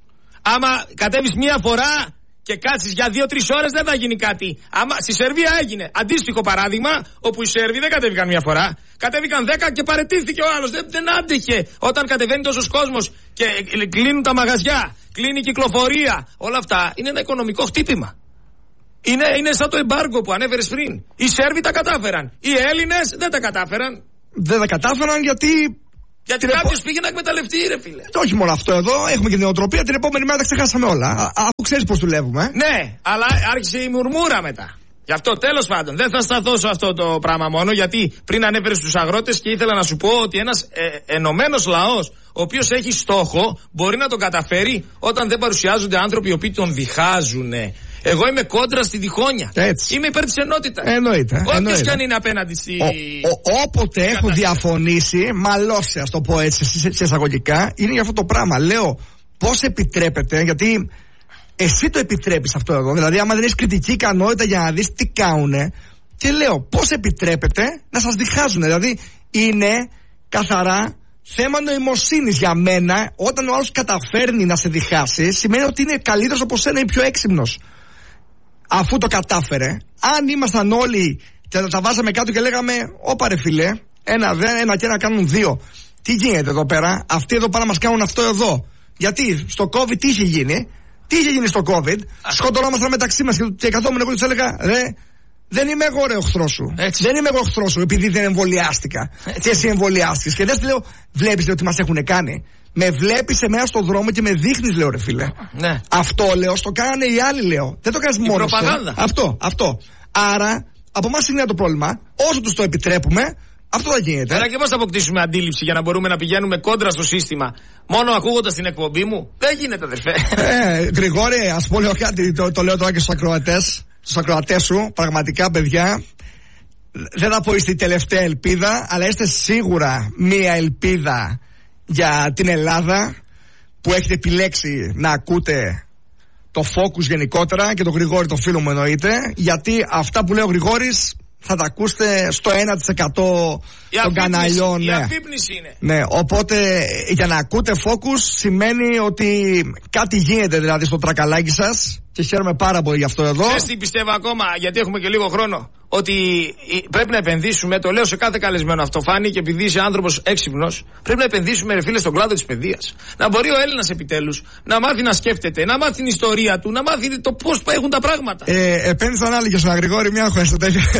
Άμα κατέβεις μία φορά και κάτσεις για δύο-τρεις ώρες δεν θα γίνει κάτι. Άμα στη Σερβία έγινε αντίστοιχο παράδειγμα, όπου οι Σέρβοι δεν κατέβηκαν μία φορά. Κατέβηκαν δέκα και παραιτήθηκε ο άλλος. Δεν, δεν άντεχε. Όταν κατεβαίνει τόσος κόσμος και κλείνουν τα μαγαζιά, κλείνει η κυκλοφορία, όλα αυτά είναι ένα οικονομικό χτύπημα. Είναι, είναι σαν το εμπάργκο που ανέφερες πριν. Οι Σέρβοι τα κατάφεραν. Οι Έλληνες δεν τα κατάφεραν. Δεν τα κατάφεραν γιατί. Γιατί κάποιο επο... πήγε να εκμεταλλευτεί, ρε φίλε. Και όχι μόνο αυτό εδώ, έχουμε και την νοοτροπία. Την επόμενη μέρα τα ξεχάσαμε όλα. Α, αφού ξέρεις πώς δουλεύουμε. Ναι, αλλά άρχισε η μουρμούρα μετά. Γι' αυτό τέλος πάντων δεν θα σταθώ σε αυτό το πράγμα μόνο, γιατί πριν ανέφερες τους αγρότες και ήθελα να σου πω ότι ένας ε, ενωμένος λαός, ο οποίος έχει στόχο, μπορεί να τον καταφέρει όταν δεν παρουσιάζονται άνθρωποι οι οποίοι τον διχάζουν. Εγώ είμαι κόντρα στη διχόνια. Έτσι. Είμαι υπέρ της ενότητας. Εννοείται. Όποιος κι αν είναι απέναντι στη. Ο, ο, όποτε έχω διαφωνήσει, μαλώσει, ας το πω έτσι, σε εισαγωγικά, είναι για αυτό το πράγμα. Λέω πώς επιτρέπεται, γιατί εσύ το επιτρέπεις αυτό εδώ. Δηλαδή, άμα δεν έχεις κριτική ικανότητα για να δεις τι κάνουνε, και λέω πώς επιτρέπεται να σας διχάζουν. Δηλαδή, είναι καθαρά θέμα νοημοσύνης για μένα. Όταν ο άλλος καταφέρνει να σε διχάσει, σημαίνει ότι είναι καλύτερος από σένα ή πιο έξυπνος. Αφού το κατάφερε, αν ήμασταν όλοι και τα βάζαμε κάτω και λέγαμε, όπα ρε φίλε, ένα δεν, ένα και ένα κάνουν δύο. Τι γίνεται εδώ πέρα, αυτοί εδώ πάνε να μας κάνουν αυτό εδώ. Γιατί στο COVID τι είχε γίνει, Τι είχε γίνει στο COVID, σκοτωνόμασταν μεταξύ μας και καθόμουν εγώ και τους έλεγα, ρε, δεν είμαι εγώ ρε οχθρό σου. Έτσι. Δεν είμαι εγώ οχθρό σου επειδή δεν εμβολιάστηκα. Και εσύ εμβολιάστηκες. Και δεν σου λέω, βλέπεις ότι μας έχουν κάνει. Με βλέπεις εμένα στον δρόμο και με δείχνεις, λέω ρε φίλε. Ναι. Αυτό λέω, στο κάνανε οι άλλοι, λέω. Δεν το κάνεις μόνος σου. Αυτό, αυτό. Άρα, από εμάς είναι το πρόβλημα. Όσο τους το επιτρέπουμε, αυτό θα γίνεται. Άρα και πώς θα αποκτήσουμε αντίληψη για να μπορούμε να πηγαίνουμε κόντρα στο σύστημα, μόνο ακούγοντας την εκπομπή μου? Δεν γίνεται, αδερφέ. Ε, Γρηγόρη, ας πω λέω κάτι, το, το λέω τώρα και στους ακροατές. Στους ακροατές σου, πραγματικά παιδιά, δεν θα πω είστε η τελευταία ελπίδα, αλλά είστε σίγουρα μία ελπίδα για την Ελλάδα που έχετε επιλέξει να ακούτε το Focus γενικότερα και τον Γρηγόρη, το φίλο μου εννοείται, γιατί αυτά που λέει ο Γρηγόρης θα τα ακούσετε στο ένα τοις εκατό των καναλιών. Η ναι. αφύπνιση είναι. Ναι, οπότε για να ακούτε Focus σημαίνει ότι κάτι γίνεται δηλαδή στο τρακαλάκι σας και χαίρομαι πάρα πολύ γι' αυτό εδώ. Ξέρεις τι πιστεύω ακόμα, γιατί έχουμε και λίγο χρόνο, ότι πρέπει να επενδύσουμε, το λέω σε κάθε καλεσμένο αυτό, Φάνη, και επειδή είσαι άνθρωπος έξυπνος, πρέπει να επενδύσουμε, ρε φίλε, στον κλάδο της παιδείας. Να μπορεί ο Έλληνας επιτέλους να μάθει να σκέφτεται, να μάθει την ιστορία του, να μάθει το πώς έχουν τα πράγματα. Ε, επένδυσαν άλλοι και στον Γρηγόρη, μια χώρες.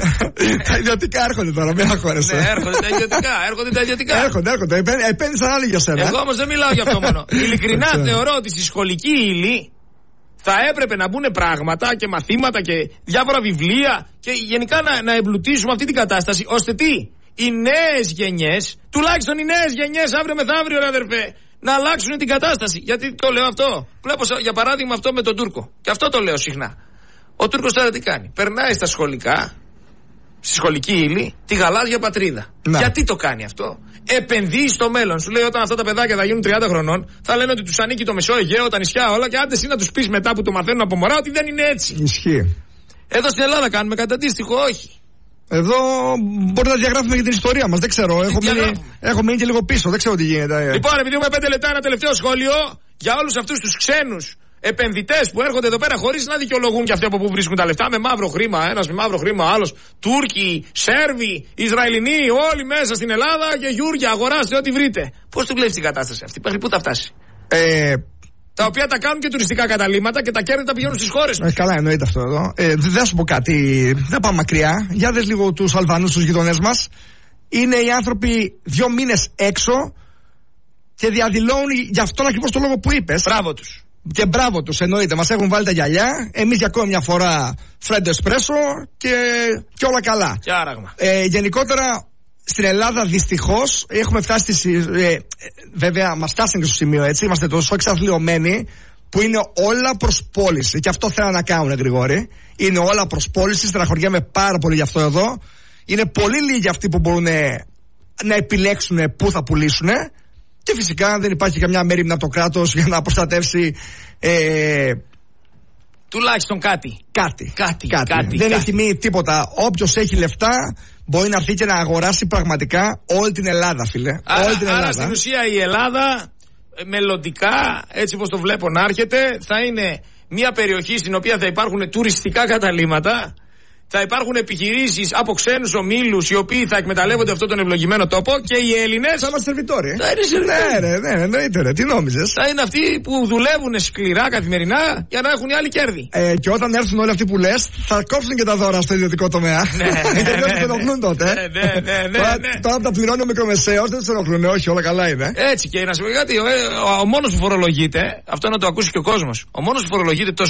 Τα ιδιωτικά έρχονται τώρα, μια χώρες. Ναι, έρχονται τα ιδιωτικά, έρχονται τα ιδιωτικά. Έρχονται, έρχονται. Επένδυσαν άλλοι για σένα. Εγώ όμως δεν μιλάω για αυτό μόνο. Ειλικρινά θεωρώ ότι στη σχολική ύλη θα έπρεπε να μπουν πράγματα και μαθήματα και διάφορα βιβλία και γενικά να, να εμπλουτίσουμε αυτή την κατάσταση, ώστε τι, οι νέες γενιές, τουλάχιστον οι νέες γενιές αύριο μεθαύριο, ρε αδερφέ, να αλλάξουν την κατάσταση. Γιατί το λέω αυτό? Βλέπω για παράδειγμα αυτό με τον Τούρκο. Και αυτό το λέω συχνά. Ο Τούρκος τώρα τι κάνει? Περνάει στα σχολικά, στη σχολική ύλη, τη γαλάζια πατρίδα. Να. Γιατί το κάνει αυτό? Επενδύει στο μέλλον. Σου λέει όταν αυτά τα παιδάκια θα γίνουν τριάντα χρονών, θα λένε ότι τους ανήκει το Μεσό Αιγαίο, τα νησιά όλα, και άντε εσύ να τους πεις μετά που το μαθαίνουν από μωρά ότι δεν είναι έτσι. Ισχύει. Εδώ στην Ελλάδα κάνουμε κάτι αντίστοιχο? Όχι. Εδώ μπορεί να διαγράφουμε και την ιστορία μας. Δεν ξέρω. Έχω μείνει, έχω μείνει και λίγο πίσω. Δεν ξέρω τι γίνεται. Λοιπόν, επειδή έχουμε πέντε λεπτά, ένα τελευταίο σχόλιο για όλους αυτούς τους ξένους επενδυτές που έρχονται εδώ πέρα χωρίς να δικαιολογούν και αυτοί από πού βρίσκουν τα λεφτά, με μαύρο χρήμα. Ένας με μαύρο χρήμα, άλλος Τούρκοι, Σέρβοι, Ισραηλινοί, όλοι μέσα στην Ελλάδα και Γιούρια, αγοράστε ό,τι βρείτε. Πώς του βλέπεις την κατάσταση αυτή? Μέχρι πού θα φτάσει? Ε, τα οποία τα κάνουν και τουριστικά καταλήμματα και τα κέρδη τα πηγαίνουν στις χώρες τους. Ε, καλά, εννοείται αυτό εδώ. Ε, δεν σου πω κάτι, δεν πάμε μακριά. Για δες λίγο τους Αλβανούς, τους γειτονές μας. Είναι οι άνθρωποι δύο μήνες έξω και διαδηλώνουν γι' αυτόν ακριβώς το λόγο που είπες. Μπράβο τους. Και μπράβο τους, εννοείται. Μας έχουν βάλει τα γυαλιά. Εμείς για ακόμη μια φορά φρέντο εσπρέσο και, και όλα καλά. Και άραγμα. Ε, γενικότερα στην Ελλάδα δυστυχώς έχουμε φτάσει στη, ε, βέβαια μας φτάσανε και στο σημείο έτσι. Είμαστε τόσο εξαθλιωμένοι που είναι όλα προς πώληση. Και αυτό θέλω να κάνουν, Γρηγόρη. Είναι όλα προς πώληση. Στεναχωριέμαι πάρα πολύ γι' αυτό εδώ. Είναι πολύ λίγοι αυτοί που μπορούν να επιλέξουν πού θα πουλήσουν. Και φυσικά δεν υπάρχει καμιά μέριμνα από το κράτος για να προστατεύσει ε, τουλάχιστον κάτι. Κάτι. Κάτι, κάτι. κάτι δεν κάτι. έχει μείνει τίποτα. Όποιος έχει λεφτά μπορεί να έρθει και να αγοράσει πραγματικά όλη την Ελλάδα, φίλε. Άρα, όλη την Ελλάδα. Άρα στην ουσία η Ελλάδα μελλοντικά, έτσι όπως το βλέπω να έρχεται, θα είναι μια περιοχή στην οποία θα υπάρχουν τουριστικά καταλύματα. Θα υπάρχουν επιχειρήσεις από ξένους ομίλους οι οποίοι θα εκμεταλλεύονται αυτόν τον ευλογημένο τόπο και οι Έλληνες. Θα είμαστε σερβιτόροι. Θα είναι σερβιτόροι. Ναι, ναι, ναι, εννοείται, ρε. Τι νόμιζες? Θα είναι αυτοί που δουλεύουν σκληρά καθημερινά για να έχουν οι άλλοι κέρδη. Ε, και όταν έρθουν όλοι αυτοί που λες, θα κόψουν και τα δώρα στο ιδιωτικό τομέα. Ναι, γιατί δεν τους ενοχλούν τότε. Ναι, ναι, ναι, ναι, τώρα, ναι. τώρα που τα πληρώνει ο μικρομεσαίος, δεν τους ενοχλούν. Όχι, όλα καλά είναι. Έτσι, και να σου πω κάτι, ο, ο, ο μόνος που φορολογείται, αυτό να το ακούσει και ο κόσμος, ο μόνος που φορολογείται τόσο